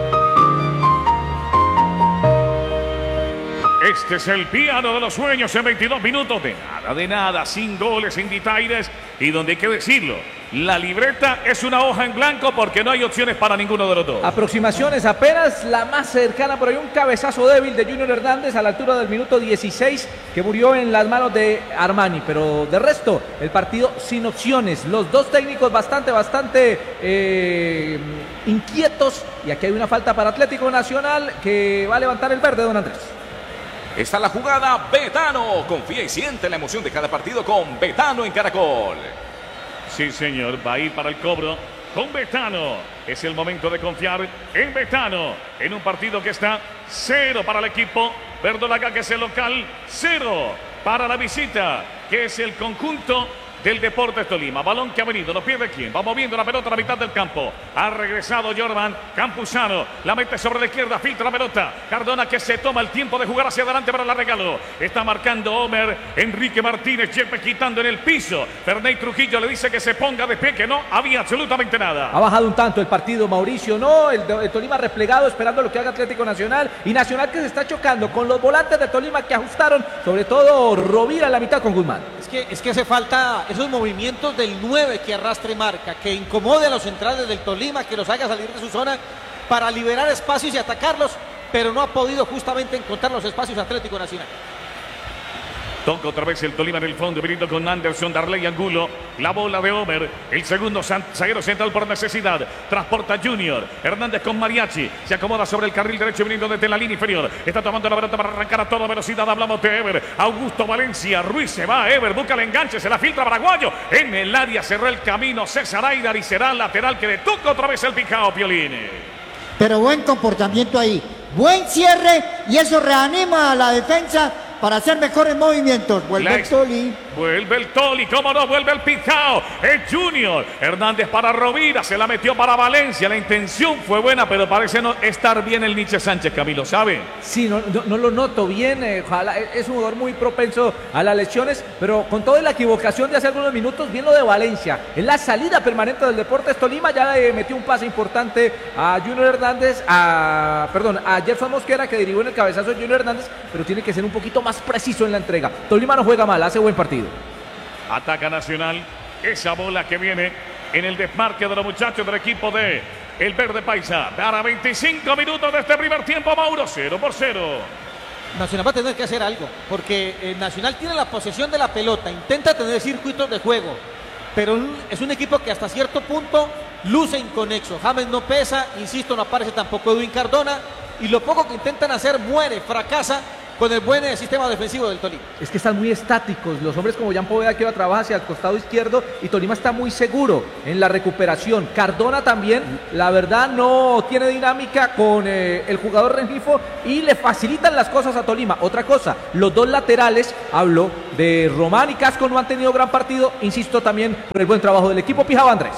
Este es el piano de los sueños en 22 minutos. De nada, sin goles, sin detalles. Y donde hay que decirlo, la libreta es una hoja en blanco porque no hay opciones para ninguno de los dos. Aproximaciones apenas, la más cercana, por ahí un cabezazo débil de Junior Hernández a la altura del minuto 16 que murió en las manos de Armani, pero de resto el partido sin opciones, los dos técnicos bastante inquietos, y aquí hay una falta para Atlético Nacional que va a levantar el verde, don Andrés. Está la jugada, Betano. Confía y siente la emoción de cada partido con Betano en Caracol. Sí, señor, va a ir para el cobro con Betano. Es el momento de confiar en Betano. En un partido que está 0 para el equipo verdolaga, que es el local, 0 para la visita, que es el conjunto del Deportes Tolima. Balón que ha venido, ¿lo pierde quién? Va moviendo la pelota a la mitad del campo. Ha regresado Jordan Campuzano. La mete sobre la izquierda, filtra la pelota. Cardona, que se toma el tiempo de jugar hacia adelante para la regaló. Está marcando Homer Enrique Martínez, Chepe quitando en el piso. Ferney Trujillo le dice que se ponga de pie, que no había absolutamente nada. Ha bajado un tanto el partido, Mauricio, no, el Tolima replegado esperando lo que haga Atlético Nacional, y Nacional que se está chocando con los volantes de Tolima que ajustaron, sobre todo Rovira en la mitad con Guzmán. Es que hace falta esos movimientos del 9 que arrastre marca, que incomode a los centrales del Tolima, que los haga salir de su zona para liberar espacios y atacarlos, pero no ha podido justamente encontrar los espacios Atlético Nacional. Toca otra vez el Tolima en el fondo, viniendo con Anderson, Darley Angulo. La bola de Homer, el segundo zaguero central por necesidad. Transporta Junior. Hernández con Mariachi. Se acomoda sobre el carril derecho, viniendo desde la línea inferior. Está tomando la pelota para arrancar a toda velocidad. Hablamos de Ever. Augusto Valencia. Ruiz se va. Ever busca el enganche. Se la filtra Paraguayo. En el área cerró el camino César Aidar y será el lateral que le toca otra vez el picao, Piolín. Pero buen comportamiento ahí. Buen cierre, y eso reanima a la defensa para hacer mejores movimientos. Vuelve Tolima. Vuelve el Toli, cómo no, vuelve el Pijao. Es Junior. Hernández para Rovira, se la metió para Valencia. La intención fue buena, pero parece no estar bien el Nietzsche Sánchez, Camilo, ¿sabe? Sí, no lo noto bien. Ojalá, es un jugador muy propenso a las lesiones, pero con toda la equivocación de hace algunos minutos, bien lo de Valencia. En la salida permanente del Deportes Tolima ya le metió un pase importante a Junior Hernández, a Gerson Mosquera, que derivó en el cabezazo de Junior Hernández, pero tiene que ser un poquito más preciso en la entrega. Tolima no juega mal, hace buen partido. Ataca Nacional. Esa bola que viene en el desmarque de los muchachos del equipo de el Verde Paisa. Para 25 minutos de este primer tiempo, Mauro, 0-0. Nacional va a tener que hacer algo, porque Nacional tiene la posesión de la pelota, intenta tener circuitos de juego, pero es un equipo que hasta cierto punto luce inconexo. James no pesa, insisto, no aparece tampoco Edwin Cardona, y lo poco que intentan hacer muere, fracasa con el buen sistema defensivo del Tolima. Es que están muy estáticos, los hombres como Jan Poveda, que va a trabajar hacia el costado izquierdo, y Tolima está muy seguro en la recuperación. Cardona también, la verdad, no tiene dinámica con el jugador Rengifo y le facilitan las cosas a Tolima. Otra cosa, los dos laterales, hablo de Román y Casco, no han tenido gran partido, insisto también por el buen trabajo del equipo. Pijao Andrés.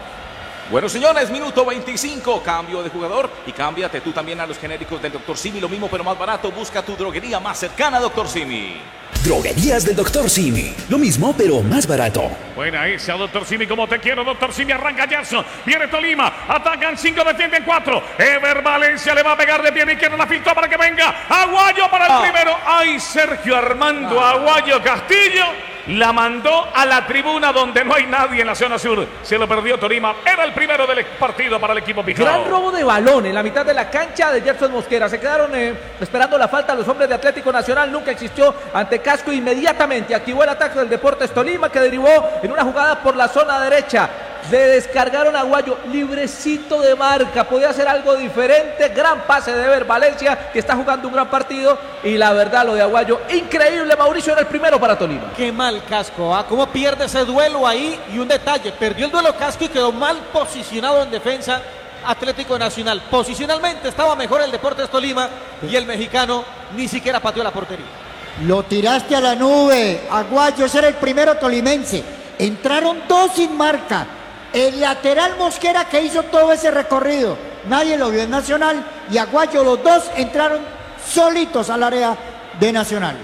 Bueno, señores, minuto 25, cambio de jugador y cámbiate tú también a los genéricos del Dr. Simi, lo mismo pero más barato. Busca tu droguería más cercana, Dr. Simi. Droguerías del Dr. Simi, lo mismo pero más barato. Buena esa, Dr. Simi, como te quiero, Dr. Simi, arranca Gerson, viene Tolima, atacan 5, defienden 4, Ever Valencia le va a pegar de pie izquierda, la filtró para que venga, Aguayo para el primero, ¡ay, Sergio Armando Aguayo Castillo! La mandó a la tribuna donde no hay nadie en la zona sur. Se lo perdió Tolima. Era el primero del partido para el equipo Pijao. Gran robo de balón en la mitad de la cancha de Gerson Mosquera. Se quedaron esperando la falta los hombres de Atlético Nacional. Nunca existió ante Casco. Inmediatamente activó el ataque del Deportes Tolima, que derivó en una jugada por la zona derecha. Le descargaron a Aguayo, librecito de marca, podía hacer algo diferente. Gran pase de Ever Valencia, que está jugando un gran partido. Y la verdad, lo de Aguayo, increíble. Mauricio, era el primero para Tolima. Qué mal Casco, ¿ah? Cómo pierde ese duelo ahí. Y un detalle, perdió el duelo Casco y quedó mal posicionado en defensa Atlético Nacional. Posicionalmente estaba mejor el Deportes Tolima y el mexicano ni siquiera pateó la portería. Lo tiraste a la nube, Aguayo. Ese era el primero tolimense. Entraron dos sin marca. El lateral Mosquera, que hizo todo ese recorrido, nadie lo vio en Nacional, y Aguayo, los dos entraron solitos al área de Nacional.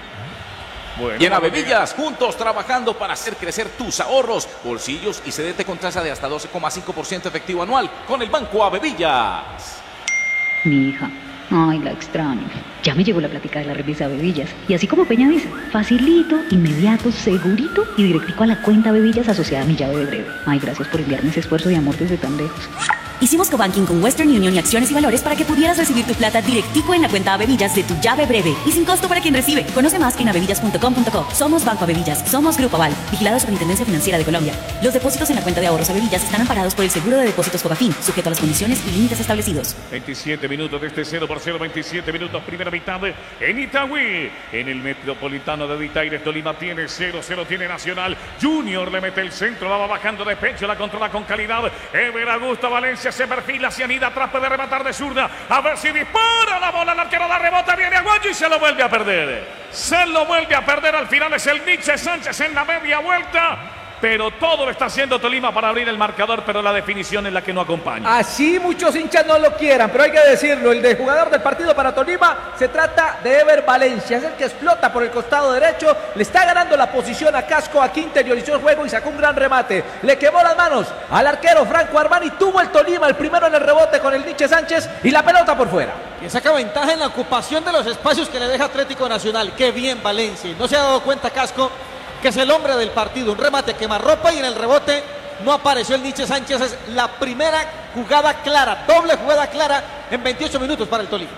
Bueno, y en Avevillas, juntos trabajando para hacer crecer tus ahorros, bolsillos y cedete con tasa de hasta 12,5% efectivo anual con el Banco Avevillas. Mi hija, ay, la extraño. Ya me llegó la plática de la represa Avevillas. Y así como Peña dice, facilito, inmediato, segurito y directico a la cuenta Avevillas asociada a mi llave de breve. Ay, gracias por enviarme ese esfuerzo de amor desde tan lejos. Hicimos cobanking con Western Union y Acciones y Valores para que pudieras recibir tu plata directico en la cuenta Avevillas de tu llave breve y sin costo para quien recibe. Conoce más en avevillas.com.co. Somos Banco Avevillas, somos Grupo Aval, vigilado Superintendencia Financiera de Colombia. Los depósitos en la cuenta de ahorros Avevillas están amparados por el Seguro de Depósitos Cobafin, sujeto a las condiciones y límites establecidos. 27 minutos de este 0-0, 27 minutos, primera mitad en Itagüí. En el Metropolitano de Ditaires, Tolima tiene 0-0, tiene Nacional. Junior le mete el centro, la va bajando de pecho, la controla con calidad. Ever Augusto Valencia se perfila, se anida atrás, puede rematar de zurda, a ver si dispara la bola, el arquero la rebota, viene Aguayo y se lo vuelve a perder. Se lo vuelve a perder, al final es el Nietzsche Sánchez en la media vuelta. Pero todo lo está haciendo Tolima para abrir el marcador, pero la definición es la que no acompaña. Así muchos hinchas no lo quieran, pero hay que decirlo, el de jugador del partido para Tolima se trata de Ever Valencia, es el que explota por el costado derecho, le está ganando la posición a Casco, aquí interiorizó el juego y sacó un gran remate, le quemó las manos al arquero Franco Armani, tuvo el Tolima el primero en el rebote con el Nietzsche Sánchez y la pelota por fuera. Que saca ventaja en la ocupación de los espacios que le deja Atlético Nacional. Qué bien Valencia, no se ha dado cuenta Casco que es el hombre del partido, un remate quemarropa y en el rebote no apareció el Nietzsche Sánchez. Es la primera jugada clara, doble jugada clara en 28 minutos para el Tolima.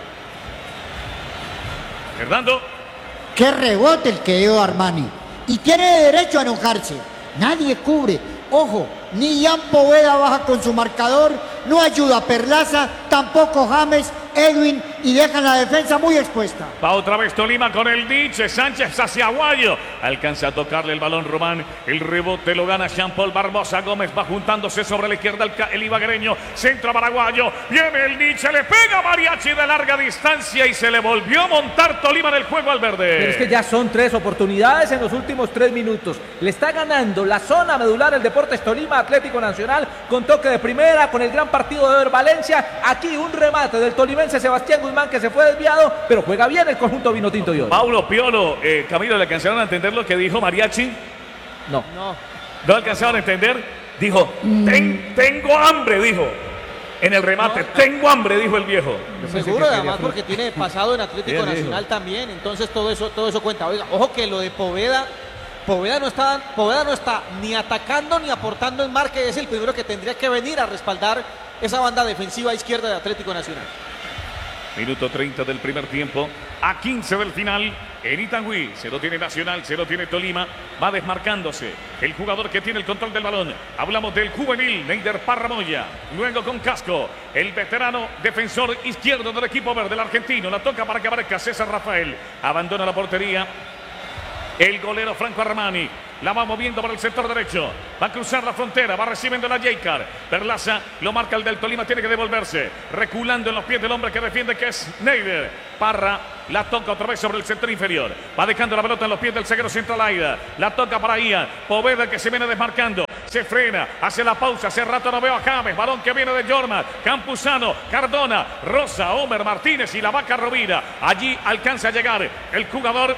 Fernando. Qué rebote el que dio Armani. Y tiene derecho a enojarse. Nadie cubre. Ojo, ni Jan Poveda baja con su marcador, no ayuda a Perlaza, tampoco James, Edwin y dejan la defensa muy expuesta. Va otra vez Tolima con el Nietzsche. Sánchez hacia Aguayo. Alcanza a tocarle el balón Román. El rebote lo gana Jean-Paul Barbosa. Gómez va juntándose sobre la izquierda el ibaguereño. Centro para Aguayo. Viene el Nietzsche. Le pega Mariachi de larga distancia y se le volvió a montar Tolima en el juego al verde. Pero es que ya son 3 oportunidades en los últimos 3 minutos. Le está ganando la zona medular el Deportes Tolima Atlético Nacional con toque de primera, con el gran partido de Ever Valencia. Aquí un remate del tolimense Sebastián Guzmán que se fue desviado, pero juega bien el conjunto vinotinto y oro. Paulo Piolo, Camilo, ¿le alcanzaron a entender lo que dijo Mariachi? No. ¿No alcanzaron a entender? Dijo, tengo hambre, dijo. En el remate, tengo hambre, dijo el viejo. Seguro, además porque tiene pasado en Atlético Nacional también, entonces todo eso cuenta. Oiga, ojo que lo de Poveda no está ni atacando ni aportando en marca, es el primero que tendría que venir a respaldar esa banda defensiva izquierda de Atlético Nacional. Minuto 30 del primer tiempo, a 15 del final, en Itagüí. Se lo tiene Nacional, se lo tiene Tolima. Va desmarcándose el jugador que tiene el control del balón. Hablamos del juvenil, Neider Parramoya. Luego con Casco, el veterano defensor izquierdo del equipo verde, el argentino. La toca para que aparezca César Rafael. Abandona la portería el golero Franco Armani. La va moviendo por el sector derecho. Va a cruzar la frontera. Va recibiendo la Jaycar. Perlaza lo marca el del Tolima. Tiene que devolverse. Reculando en los pies del hombre que defiende, que es Neider. Parra la toca otra vez sobre el sector inferior. Va dejando la pelota en los pies del zaguero central Aida. La toca para Ian. Poveda que se viene desmarcando. Se frena. Hace la pausa. Hace rato no veo a James. Balón que viene de Jorma. Campuzano. Cardona. Rosa. Homer Martínez y la vaca Rovira. Allí alcanza a llegar el jugador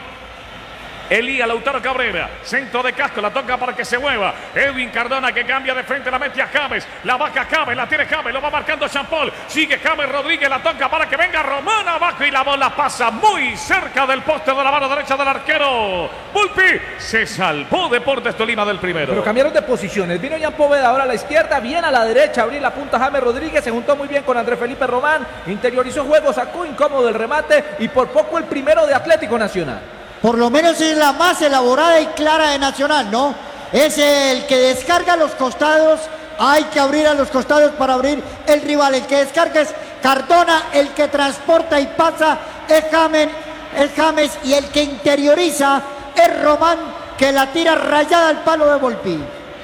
Elías Lautaro Cabrera, centro de Casco, la toca para que se mueva. Edwin Cardona que cambia de frente, la mete a James. La baja James, la tiene James, lo va marcando Jean-Paul. Sigue James Rodríguez, la toca para que venga Román abajo y la bola pasa muy cerca del poste de la mano derecha del arquero. Volpi se salvó Deportes Tolima del primero. Pero cambiaron de posiciones. Vino Jan Poveda ahora a la izquierda, bien a la derecha, abrir la punta James Rodríguez, se juntó muy bien con Andrés Felipe Román, interiorizó juego, sacó incómodo el remate y por poco el primero de Atlético Nacional. Por lo menos es la más elaborada y clara de Nacional, ¿no? Es el que descarga los costados. Hay que abrir a los costados para abrir el rival. El que descarga es Cardona, el que transporta y pasa es James y el que interioriza es Román, que la tira rayada al palo de Volpi.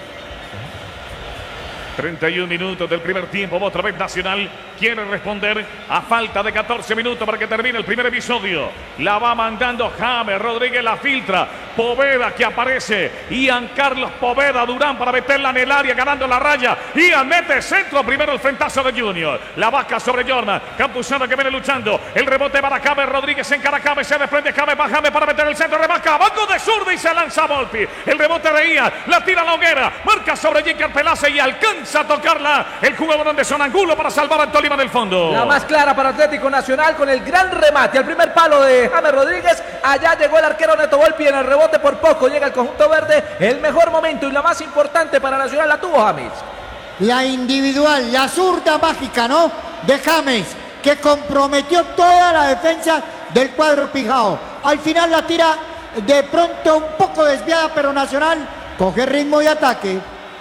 31 minutos del primer tiempo. Otra vez Nacional quiere responder a falta de 14 minutos para que termine el primer episodio. La va mandando James Rodríguez, la filtra. Poveda que aparece. Ian Carlos Poveda Durán para meterla en el área, ganando la raya. Ian mete centro. Primero el frentazo de Junior. La vaca sobre Jordan. Campuzano que viene luchando. El rebote para James Rodríguez. En cara James. Se desprende James. Va James para meter el centro. Rebaca. Banco de zurda y se lanza Volpi. El rebote de Ian. La tira a la hoguera. Marca sobre Jicar Pelace y alcanza a tocarla el jugador Anderson Angulo para salvar al Tolima del fondo. La más clara para Atlético Nacional con el gran remate al primer palo de James Rodríguez. Allá llegó el arquero Neto Volpi en el rebote, por poco llega el conjunto verde. El mejor momento y la más importante para Nacional la tuvo James. La individual, la zurda mágica, ¿no? De James, que comprometió toda la defensa del cuadro pijao. Al final la tira de pronto un poco desviada, pero Nacional coge ritmo de ataque.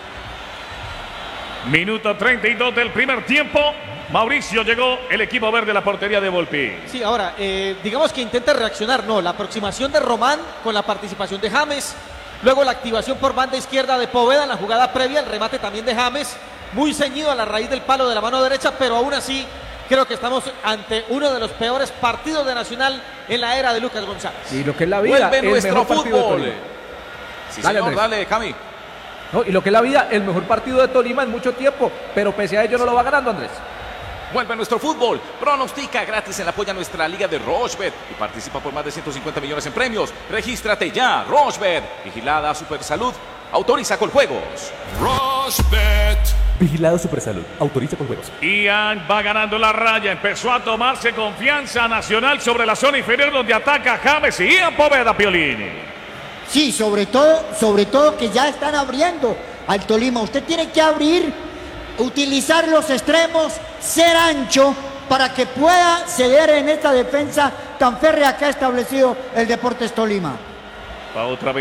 Minuto 32 del primer tiempo. Mauricio, llegó el equipo verde a la portería de Volpi. Sí, ahora, digamos que intenta reaccionar, no, la aproximación de Román con la participación de James, luego la activación por banda izquierda de Poveda en la jugada previa, el remate también de James, muy ceñido a la raíz del palo de la mano derecha, pero aún así creo que estamos ante uno de los peores partidos de Nacional en la era de Lucas González. Y lo que es la vida, vuelve nuestro fútbol. Sí, dale, señor, dale, Cami. No, y lo que es la vida, el mejor partido de Tolima en mucho tiempo, pero pese a ello no lo va ganando, Andrés. Vuelve nuestro fútbol. Pronostica gratis en la apoya nuestra liga de Rochebet y participa por más de 150 millones en premios. Regístrate ya, Rochebet. Vigilada Supersalud. Autoriza con juegos. Rochebet. Vigilado Supersalud. Autoriza con juegos. Ian va ganando la raya. Empezó a tomarse confianza Nacional sobre la zona inferior donde ataca James y Ian Poveda, Piolini. Sí, sobre todo que ya están abriendo al Tolima. Usted tiene que abrir, utilizar los extremos, ser ancho para que pueda ceder en esta defensa tan férrea que ha establecido el Deportes Tolima. Va otra vez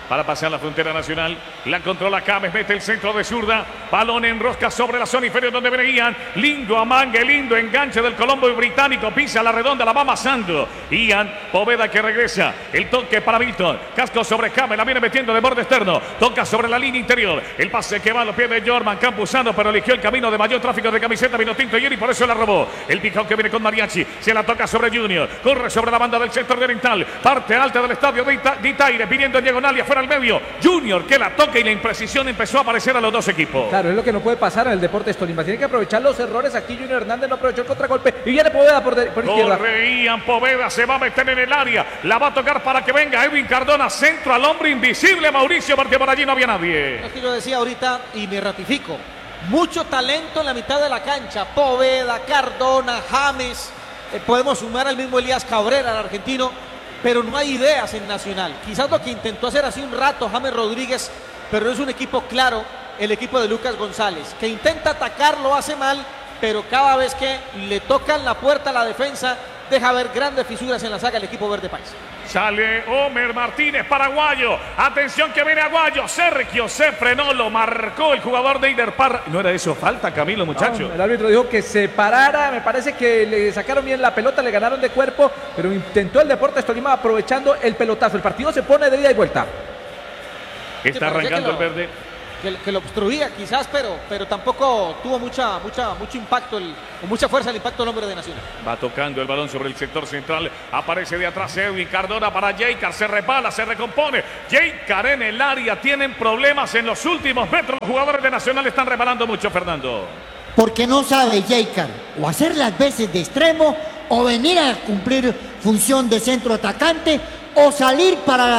para pasar la frontera nacional. La controla James, mete el centro de zurda. Balón en rosca sobre la zona inferior donde venían. Lindo amangue, lindo enganche del Colombo británico. Pisa la redonda, la va amasando. Ian Poveda que regresa. El toque para Milton. Casco sobre James, la viene metiendo de borde externo. Toca sobre la línea interior. El pase que va a los pies de Jorman Campuzano, pero eligió el camino de mayor tráfico de camiseta Vinotinto y por eso la robó. El picao que viene con Mariachi. Se la toca sobre Junior. Corre sobre la banda del sector de oriental. Parte alta del estadio de Itaire, pidiendo en diagonal y afuera al medio. Junior que la toca y la imprecisión empezó a aparecer a los dos equipos. Claro, es lo que no puede pasar en el Deportes Tolima. Tiene que aprovechar los errores. Aquí Junior Hernández no aprovechó el contragolpe y viene Poveda por izquierda. Correían, Poveda se va a meter en el área. La va a tocar para que venga Edwin Cardona. Centro al hombre invisible, Mauricio, porque por allí no había nadie. Es que yo decía ahorita y me ratifico. Mucho talento en la mitad de la cancha. Poveda, Cardona, James. Podemos sumar al mismo Elías Cabrera, el argentino. Pero no hay ideas en Nacional. Quizás lo que intentó hacer hace un rato James Rodríguez, pero no es un equipo claro, el equipo de Lucas González, que intenta atacar, lo hace mal, pero cada vez que le tocan la puerta a la defensa, deja ver grandes fisuras en la saga el equipo verde país. Sale Homer Martínez, paraguayo. Atención que viene Aguayo. Sergio se frenó, lo marcó el jugador de Iderpar. ¿No era eso falta, Camilo, muchacho? No, el árbitro dijo que se parara. Me parece que le sacaron bien la pelota, le ganaron de cuerpo, pero intentó el Deportes Tolima aprovechando el pelotazo. El partido se pone de ida y vuelta. Está arrancando el verde. Que lo obstruía quizás, pero tampoco tuvo mucho impacto, con mucha fuerza el impacto del hombre de Nacional. Va tocando el balón sobre el sector central. Aparece de atrás Edwin Cardona para Jaycar. Se repala, se recompone. Jaycar en el área. Tienen problemas en los últimos metros. Los jugadores de Nacional están reparando mucho, Fernando. Porque no sabe Jaycar o hacer las veces de extremo o venir a cumplir función de centro atacante o salir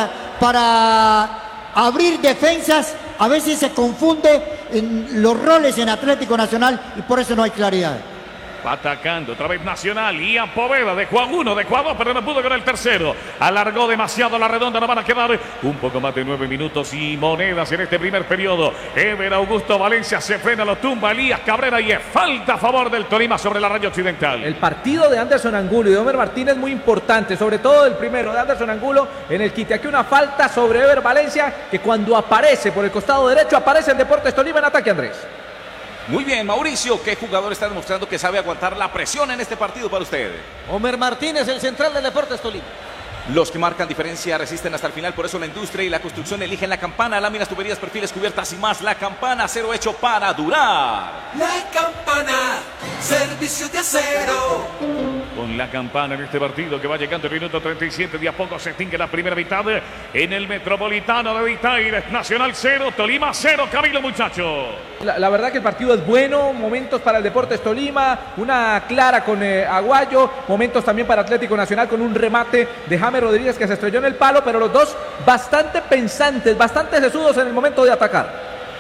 para abrir defensas. A veces se confunde en los roles en Atlético Nacional y por eso no hay claridad. Va atacando otra vez Nacional. Ian Poveda dejó a uno, dejó a dos, pero no pudo con el tercero. Alargó demasiado la redonda. No van a quedar un poco más de 9 minutos y monedas en este primer periodo. Ever Augusto Valencia se frena, lo tumba Elías Cabrera y es falta a favor del Tolima sobre la raya occidental. El partido de Anderson Angulo y de Homer Martínez muy importante, sobre todo el primero de Anderson Angulo en el quite. Aquí una falta sobre Ever Valencia que cuando aparece por el costado derecho aparece el Deportes Tolima en ataque, Andrés. Muy bien, Mauricio, ¿qué jugador está demostrando que sabe aguantar la presión en este partido para usted? Homer Martínez, el central del Deportes Tolima. Los que marcan diferencia resisten hasta el final, por eso la industria y la construcción eligen la Campana, láminas, tuberías, perfiles, cubiertas y más. La Campana, acero hecho para durar. La Campana, servicio de acero. Con la Campana en este partido que va llegando el minuto 37, de a poco se extingue la primera mitad en el Metropolitano de Itaire. Nacional 0, Tolima 0, Camilo, muchacho. La verdad que el partido es bueno, momentos para el Deportes Tolima, una clara con Aguayo, momentos también para Atlético Nacional con un remate de James Rodríguez que se estrelló en el palo, pero los dos bastante pensantes, bastante sesudos en el momento de atacar.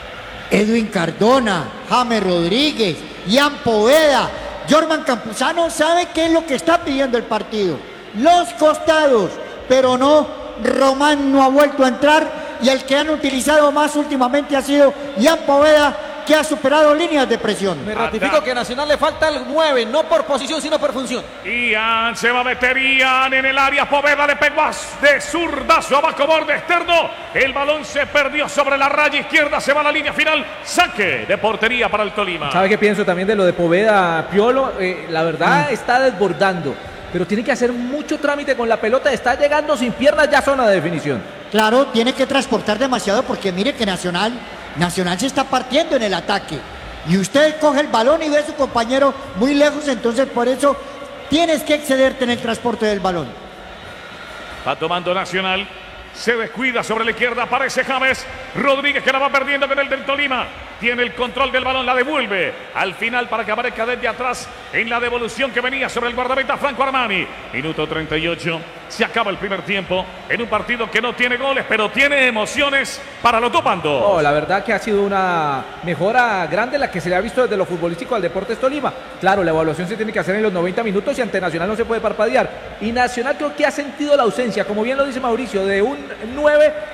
Edwin Cardona, James Rodríguez, Ian Poveda, Jorman Campuzano sabe qué es lo que está pidiendo el partido. Los costados, pero no, Román no ha vuelto a entrar y el que han utilizado más últimamente ha sido Ian Poveda, que ha superado líneas de presión. Me ratifico que a Nacional le falta el 9, no por posición, sino por función. Ian se va a meter, Ian en el área, Poveda le pegó de zurdazo abajo, borde externo. El balón se perdió sobre la raya izquierda, se va a la línea final. Saque de portería para el Tolima. ¿Sabe qué pienso también de lo de Poveda, Piolo? La verdad está desbordando, pero tiene que hacer mucho trámite con la pelota. Está llegando sin piernas, ya zona de definición. Claro, tiene que transportar demasiado porque mire que Nacional se está partiendo en el ataque. Y usted coge el balón y ve a su compañero muy lejos, entonces por eso tienes que excederte en el transporte del balón. Va tomando Nacional. Se descuida sobre la izquierda, aparece James Rodríguez que la va perdiendo con el del Tolima. Tiene el control del balón, la devuelve al final para que aparezca desde atrás en la devolución que venía sobre el guardameta Franco Armani. Minuto 38, se acaba el primer tiempo en un partido que no tiene goles, pero tiene emociones para los dos bandos. Oh, la verdad que ha sido una mejora grande la que se le ha visto desde lo futbolístico al Deportes Tolima. Claro, la evaluación se tiene que hacer en los 90 minutos y ante Nacional no se puede parpadear. Y Nacional creo que ha sentido la ausencia, como bien lo dice Mauricio, de un 9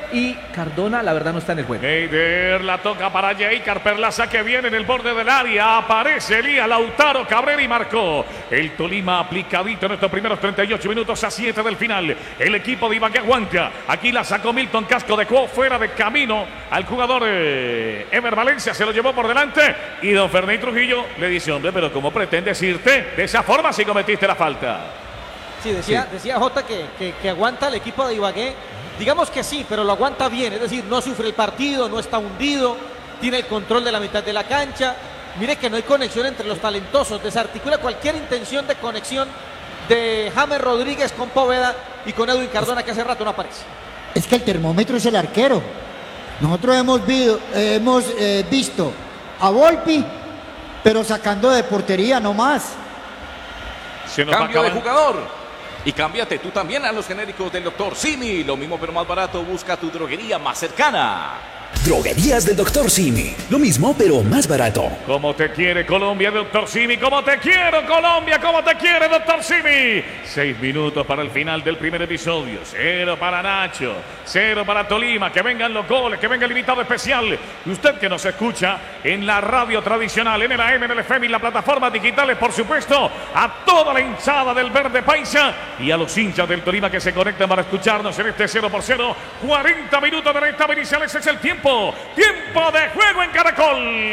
y Cardona, la verdad, no está en el juego. Heider la toca para Yeikar Perlaza, que viene en el borde del área. Aparece Elías Lautaro Cabrera y marcó. El Tolima aplicadito en estos primeros 38 minutos a 7 del final. El equipo de Ibagué aguanta. Aquí la sacó Milton Casco, dejó fuera de camino al jugador Ever Valencia, se lo llevó por delante. Y don Fernández Trujillo le dice: hombre, pero ¿cómo pretendes irte de esa forma si cometiste la falta? Sí, decía Jota que aguanta el equipo de Ibagué. Digamos que sí, pero lo aguanta bien, es decir, no sufre el partido, no está hundido, tiene el control de la mitad de la cancha. Mire que no hay conexión entre los talentosos, desarticula cualquier intención de conexión de James Rodríguez con Poveda y con Edwin Cardona, que hace rato no aparece. Es que el termómetro es el arquero. Nosotros hemos visto a Volpi, pero sacando de portería no más. Cambio de jugador. Y cámbiate tú también a los genéricos del Dr. Simi. Lo mismo pero más barato. Busca tu droguería más cercana. Droguerías del Dr. Simi. Lo mismo, pero más barato. Como te quiere Colombia, Dr. Simi. Como te quiero, Colombia. Como te quiere, Dr. Simi. 6 minutos para el final del primer episodio. 0 para Nacho. 0 para Tolima. Que vengan los goles. Que venga el invitado especial. Usted que nos escucha en la radio tradicional, en el AM, en el FM y las plataformas digitales, por supuesto. A toda la hinchada del Verde Paisa y a los hinchas del Tolima que se conectan para escucharnos en este 0-0. 40 minutos de la etapa inicial. Ese es el tiempo. Tiempo de juego en Caracol.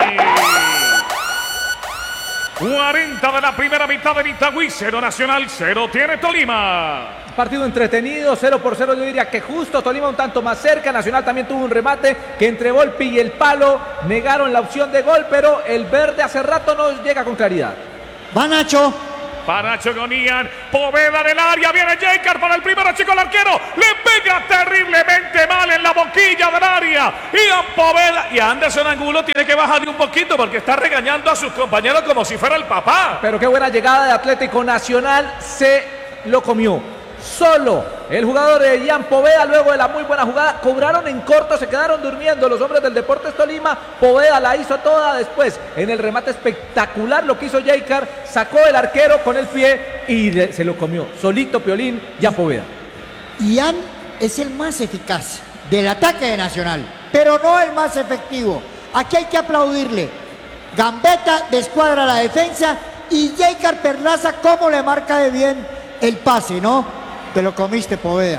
40 de la primera mitad de Itagüí. 0 Nacional, 0 tiene Tolima. Partido entretenido, 0-0, yo diría que justo. Tolima un tanto más cerca. Nacional también tuvo un remate que entre Volpi y el palo negaron la opción de gol, pero el verde hace rato no llega con claridad. Va Nacho. Para Nacho Gonian, Poveda del área, viene Yeikar para el primero, chico el arquero, le pega terriblemente mal en la boquilla del área, Ian Poveda, y Anderson Angulo tiene que bajarle un poquito porque está regañando a sus compañeros como si fuera el papá. Pero qué buena llegada de Atlético Nacional, se lo comió. Solo el jugador de Ian Poveda, luego de la muy buena jugada, cobraron en corto, se quedaron durmiendo los hombres del Deportes Tolima. Poveda la hizo toda después. En el remate espectacular lo que hizo Yeikar, sacó el arquero con el pie y se lo comió. Solito Piolín, Ian Poveda. Ian es el más eficaz del ataque de Nacional, pero no el más efectivo. Aquí hay que aplaudirle. Gambetta descuadra la defensa y Yeikar Perlaza cómo le marca de bien el pase, ¿no? Te lo comiste, Poveda.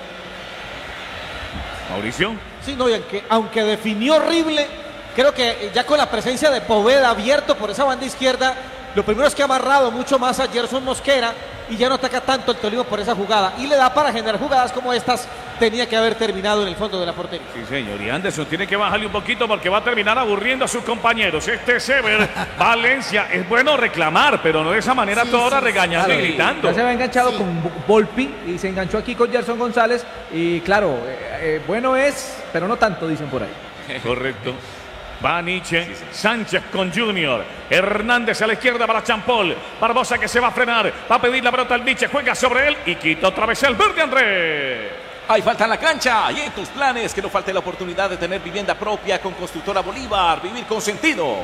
Mauricio. Sí, no, y aunque definió horrible, creo que ya con la presencia de Poveda abierto por esa banda izquierda, lo primero es que ha amarrado mucho más a Gerson Mosquera y ya no ataca tanto el Tolima por esa jugada. Y le da para generar jugadas como estas. Tenía que haber terminado en el fondo de la portería. Sí, señor. Y Anderson tiene que bajarle un poquito porque va a terminar aburriendo a sus compañeros. Este es Ever Valencia. Es bueno reclamar, pero no de esa manera toda hora regañando y gritando. Ya se había enganchado con Volpi y se enganchó aquí con Gerson González. Y claro, bueno es, pero no tanto, dicen por ahí. Correcto. Va Nietzsche, Sánchez con Junior, Hernández a la izquierda para Champol, Barbosa que se va a frenar, va a pedir la pelota al Nietzsche, juega sobre él y quita otra vez el verde André. Hay falta en la cancha y en tus planes que no falte la oportunidad de tener vivienda propia con Constructora Bolívar, vivir con sentido.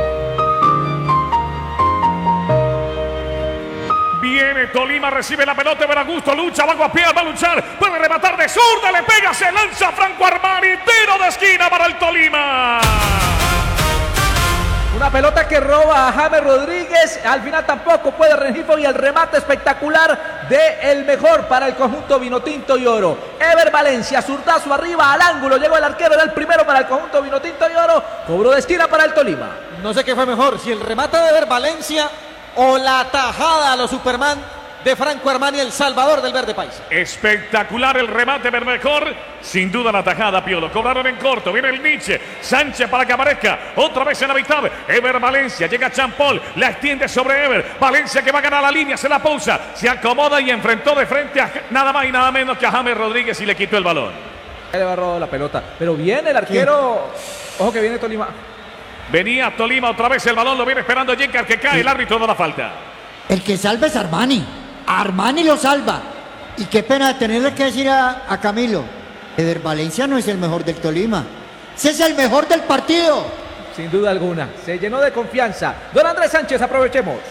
Viene Tolima, recibe la pelota, Veragusto, lucha, va a guapear, va a luchar, puede rematar de zurda, le pega, se lanza Franco Armani, tiro de esquina para el Tolima. Una pelota que roba a James Rodríguez, al final tampoco puede Rengifo y el remate espectacular de el mejor para el conjunto vinotinto y oro. Ever Valencia, zurdazo arriba al ángulo, llegó el arquero, era el primero para el conjunto vinotinto y oro, cobró de esquina para el Tolima. No sé qué fue mejor, si el remate de Ever Valencia o la tajada a los Superman de Franco Armani, el salvador del Verde Paisa. Espectacular el remate, mejor, sin duda la tajada, Piolo. Cobraron en corto, viene el Nietzsche, Sánchez para que aparezca, otra vez en la mitad, Ever Valencia, llega Champol, la extiende sobre Ever, Valencia que va a ganar la línea, se la pausa, se acomoda y enfrentó de frente a nada más y nada menos que a James Rodríguez y le quitó el balón. Le va a robar la pelota, pero viene el arquero, ojo que viene Tolima. Venía Tolima otra vez, el balón lo viene esperando Yeikar que cae, el árbitro no da falta. El que salva es Armani. Armani lo salva. Y qué pena tenerle que decir a Camilo, Ever Valencia no es el mejor del Tolima. Ese es el mejor del partido. Sin duda alguna, se llenó de confianza. Don Andrés Sánchez, aprovechemos.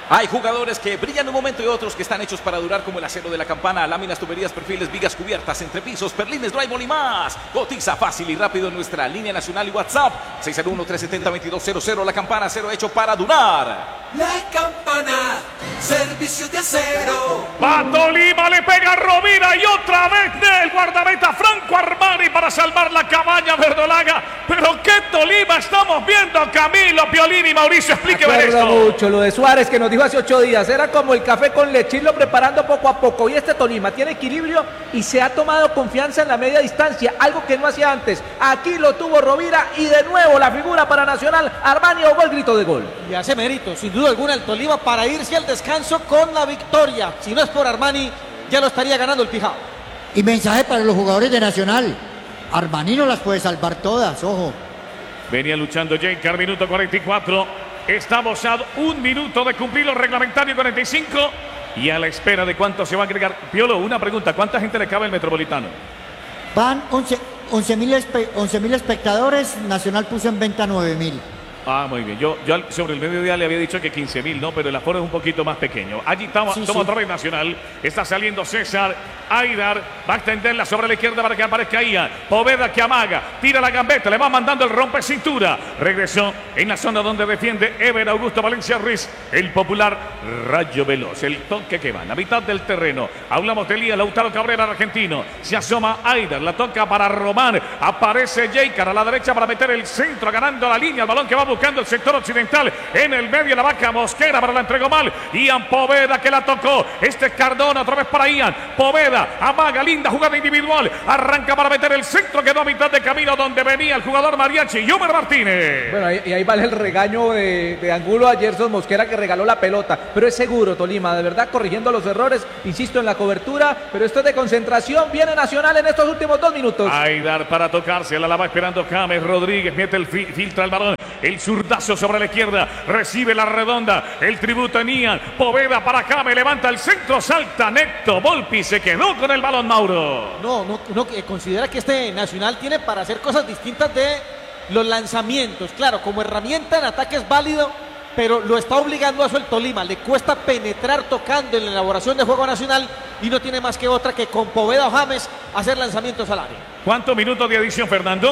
Hay jugadores que brillan un momento y otros que están hechos para durar, como el acero de la campana, láminas, tuberías, perfiles, vigas cubiertas, entrepisos, perlines, drywall y más. Cotiza fácil y rápido en nuestra línea nacional y WhatsApp 601-370-2200. La Campana, acero hecho para durar. La Campana, servicio de acero. Va Tolima, le pega Rovira y otra vez del guardameta Franco Armani para salvar la cabaña verdolaga. Pero qué Tolima estamos viendo, Camilo, Piolín y Mauricio, explíqueme esto. Mucho lo de Suárez que nos dijo hace 8 días, era como el café con leche, irlo preparando poco a poco. Y este Tolima tiene equilibrio y se ha tomado confianza en la media distancia, algo que no hacía antes. Aquí lo tuvo Rovira y de nuevo la figura para Nacional. Armani ahogó el grito de gol. Y hace mérito, sin duda alguna, el Tolima para irse al descanso con la victoria. Si no es por Armani, ya lo estaría ganando el Pijao. Y mensaje para los jugadores de Nacional. Armani no las puede salvar todas, ojo. Venía luchando Jencar, minuto 44. Estamos a 1 minuto de cumplir el reglamentario 45 y a la espera de cuánto se va a agregar. Piolo, una pregunta, ¿cuánta gente le cabe al Metropolitano? Van 11.000 espectadores, Nacional puso en venta 9.000. Ah, muy bien. Yo sobre el mediodía le había dicho que 15.000, ¿no? Pero el aforo es un poquito más pequeño. Allí toma otra vez Nacional. Está saliendo César. Aidar va a extenderla sobre la izquierda para que aparezca Ian. Poveda que amaga. Tira la gambeta. Le va mandando el rompe cintura. Regresó en la zona donde defiende Ever Augusto Valencia Ruiz. El popular Rayo Veloz. El toque que va en la mitad del terreno. Hablamos de Elías Lautaro Cabrera, argentino. Se asoma Aidar. La toca para Román. Aparece Jeicar a la derecha para meter el centro. Ganando la línea. El balón que va buscando el sector occidental. En el medio la vaca Mosquera, pero la entregó mal. Ian Poveda que la tocó. Este es Cardona otra vez para Ian. Poveda amaga, linda jugada individual. Arranca para meter el centro. Quedó a mitad de camino donde venía el jugador Mariachi. Yomer Martínez. Bueno, y ahí vale el regaño de Angulo a Gerson Mosquera que regaló la pelota. Pero es seguro Tolima, de verdad, corrigiendo los errores. Insisto en la cobertura. Pero esto es de concentración. Viene Nacional en estos últimos 2 minutos. Aidar para tocarse. La va esperando James Rodríguez. Mete filtra el balón. El zurdazo sobre la izquierda. Recibe la redonda. El tributo en Ian. Poveda para James. Levanta el centro. Salta Necto. Volpi se quedó con el balón, Mauro. No, considera que este Nacional tiene para hacer cosas distintas de los lanzamientos. Claro, como herramienta en ataque es válido, pero lo está obligando a eso el Tolima. Le cuesta penetrar tocando en la elaboración de juego Nacional y no tiene más que otra que con Poveda o James hacer lanzamientos al área. ¿Cuántos minutos de adición, Fernando?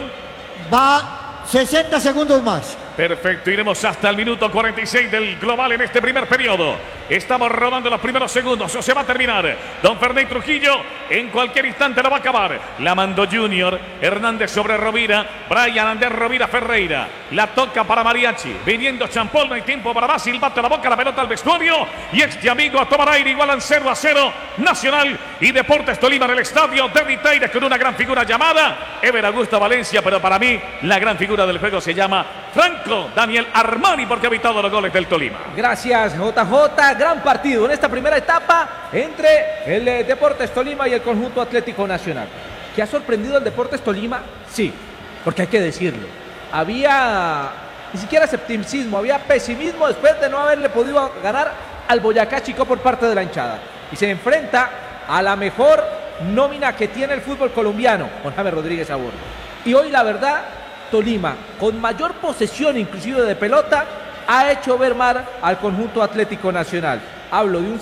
Va 60 segundos más. Perfecto, iremos hasta el minuto 46 del global en este primer periodo. Estamos rodando los primeros segundos, o se va a terminar. Don Fernández Trujillo en cualquier instante lo va a acabar. La mandó Junior, Hernández sobre Rovira, Brian Ander Rovira Ferreira. La toca para Mariachi, viniendo Champol, no hay tiempo para más. Silbato la boca, la pelota al vestuario. Y este amigo a tomar aire, igualan 0-0. Nacional y Deportes Tolima en el estadio de Viteira con una gran figura llamada Ever Augusto Valencia, pero para mí la gran figura del juego se llama Franco Daniel Armani, porque ha evitado los goles del Tolima. Gracias, JJ. Gran partido en esta primera etapa entre el Deportes Tolima y el conjunto Atlético Nacional. ¿Que ha sorprendido el Deportes Tolima? Sí, porque hay que decirlo. Había ni siquiera escepticismo, había pesimismo después de no haberle podido ganar al Boyacá Chico por parte de la hinchada. Y se enfrenta a la mejor nómina que tiene el fútbol colombiano, con James Rodríguez a bordo. Y hoy, la verdad, Tolima, con mayor posesión inclusive de pelota, ha hecho ver mal al conjunto Atlético Nacional. Hablo de un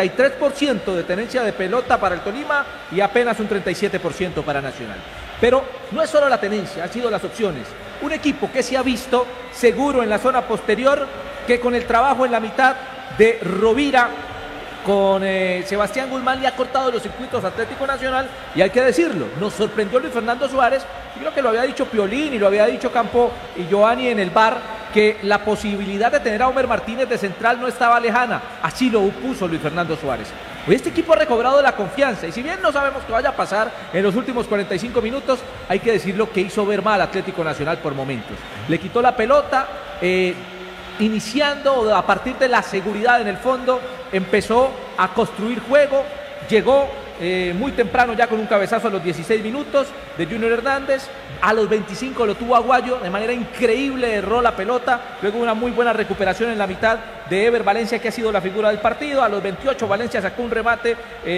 63% de tenencia de pelota para el Tolima y apenas un 37% para Nacional. Pero no es solo la tenencia, han sido las opciones. Un equipo que se ha visto seguro en la zona posterior, que con el trabajo en la mitad de Rovira, con Sebastián Guzmán le ha cortado los circuitos Atlético Nacional, y hay que decirlo, nos sorprendió Luis Fernando Suárez. Yo creo que lo había dicho Piolín y lo había dicho Campo y Giovanni en el bar, que la posibilidad de tener a Homer Martínez de central no estaba lejana. Así lo puso Luis Fernando Suárez. Hoy este equipo ha recobrado la confianza, y si bien no sabemos qué vaya a pasar en los últimos 45 minutos, hay que decirlo que hizo ver mal Atlético Nacional por momentos. Le quitó la pelota, iniciando a partir de la seguridad en el fondo, empezó a construir juego, llegó muy temprano ya con un cabezazo a los 16 minutos de Junior Hernández. A los 25 lo tuvo Aguayo, de manera increíble erró la pelota, luego una muy buena recuperación en la mitad de Ever Valencia, que ha sido la figura del partido. A los 28 Valencia sacó un remate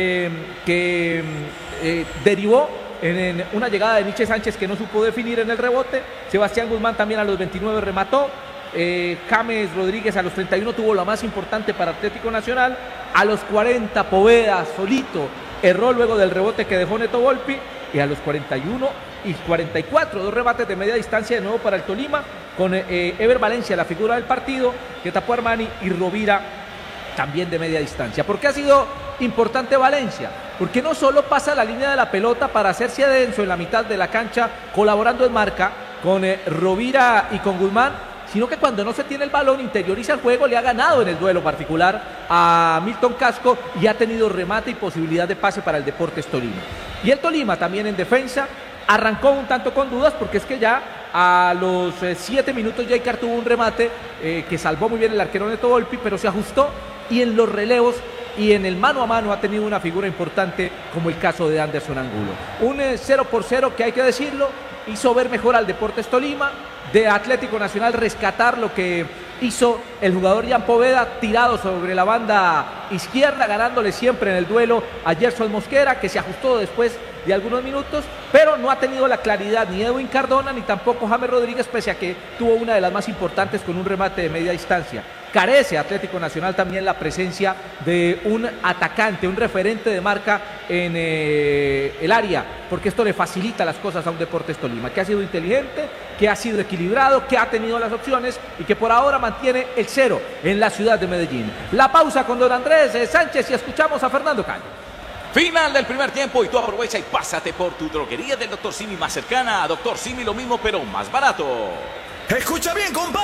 que derivó en una llegada de Nietzsche Sánchez que no supo definir en el rebote. Sebastián Guzmán también a los 29 remató. James Rodríguez a los 31 tuvo la más importante para Atlético Nacional. A los 40 Poveda solito erró luego del rebote que dejó Neto Volpi. Y a los 41 y 44, 2 remates de media distancia de nuevo para el Tolima, con Ever Valencia, la figura del partido, que tapó a Armani, y Rovira también de media distancia. ¿Por qué ha sido importante Valencia? Porque no solo pasa la línea de la pelota para hacerse denso en la mitad de la cancha, colaborando en marca con Rovira y con Guzmán, sino que cuando no se tiene el balón, interioriza el juego, le ha ganado en el duelo particular a Milton Casco y ha tenido remate y posibilidad de pase para el Deportes Tolima. Y el Tolima también en defensa arrancó un tanto con dudas, porque es que ya a los 7 minutos Jaicar tuvo un remate que salvó muy bien el arquero Neto Volpi, pero se ajustó, y en los relevos y en el mano a mano ha tenido una figura importante como el caso de Anderson Angulo. Un 0-0 que, hay que decirlo, hizo ver mejor al Deportes Tolima. De Atlético Nacional rescatar lo que hizo el jugador Jan Poveda, tirado sobre la banda izquierda, ganándole siempre en el duelo a Gerson Mosquera, que se ajustó después de algunos minutos, pero no ha tenido la claridad ni Edwin Cardona ni tampoco James Rodríguez, pese a que tuvo una de las más importantes con un remate de media distancia. Carece Atlético Nacional también la presencia de un atacante, un referente de marca en el área, porque esto le facilita las cosas a un Deportes Tolima, que ha sido inteligente, que ha sido equilibrado, que ha tenido las opciones y que por ahora mantiene el 0 en la ciudad de Medellín. La pausa con don Andrés Sánchez y escuchamos a Fernando Caño. Final del primer tiempo y tú aprovecha y pásate por tu droguería del Dr. Simi más cercana. Dr. Simi, lo mismo pero más barato. Escucha bien, compadre.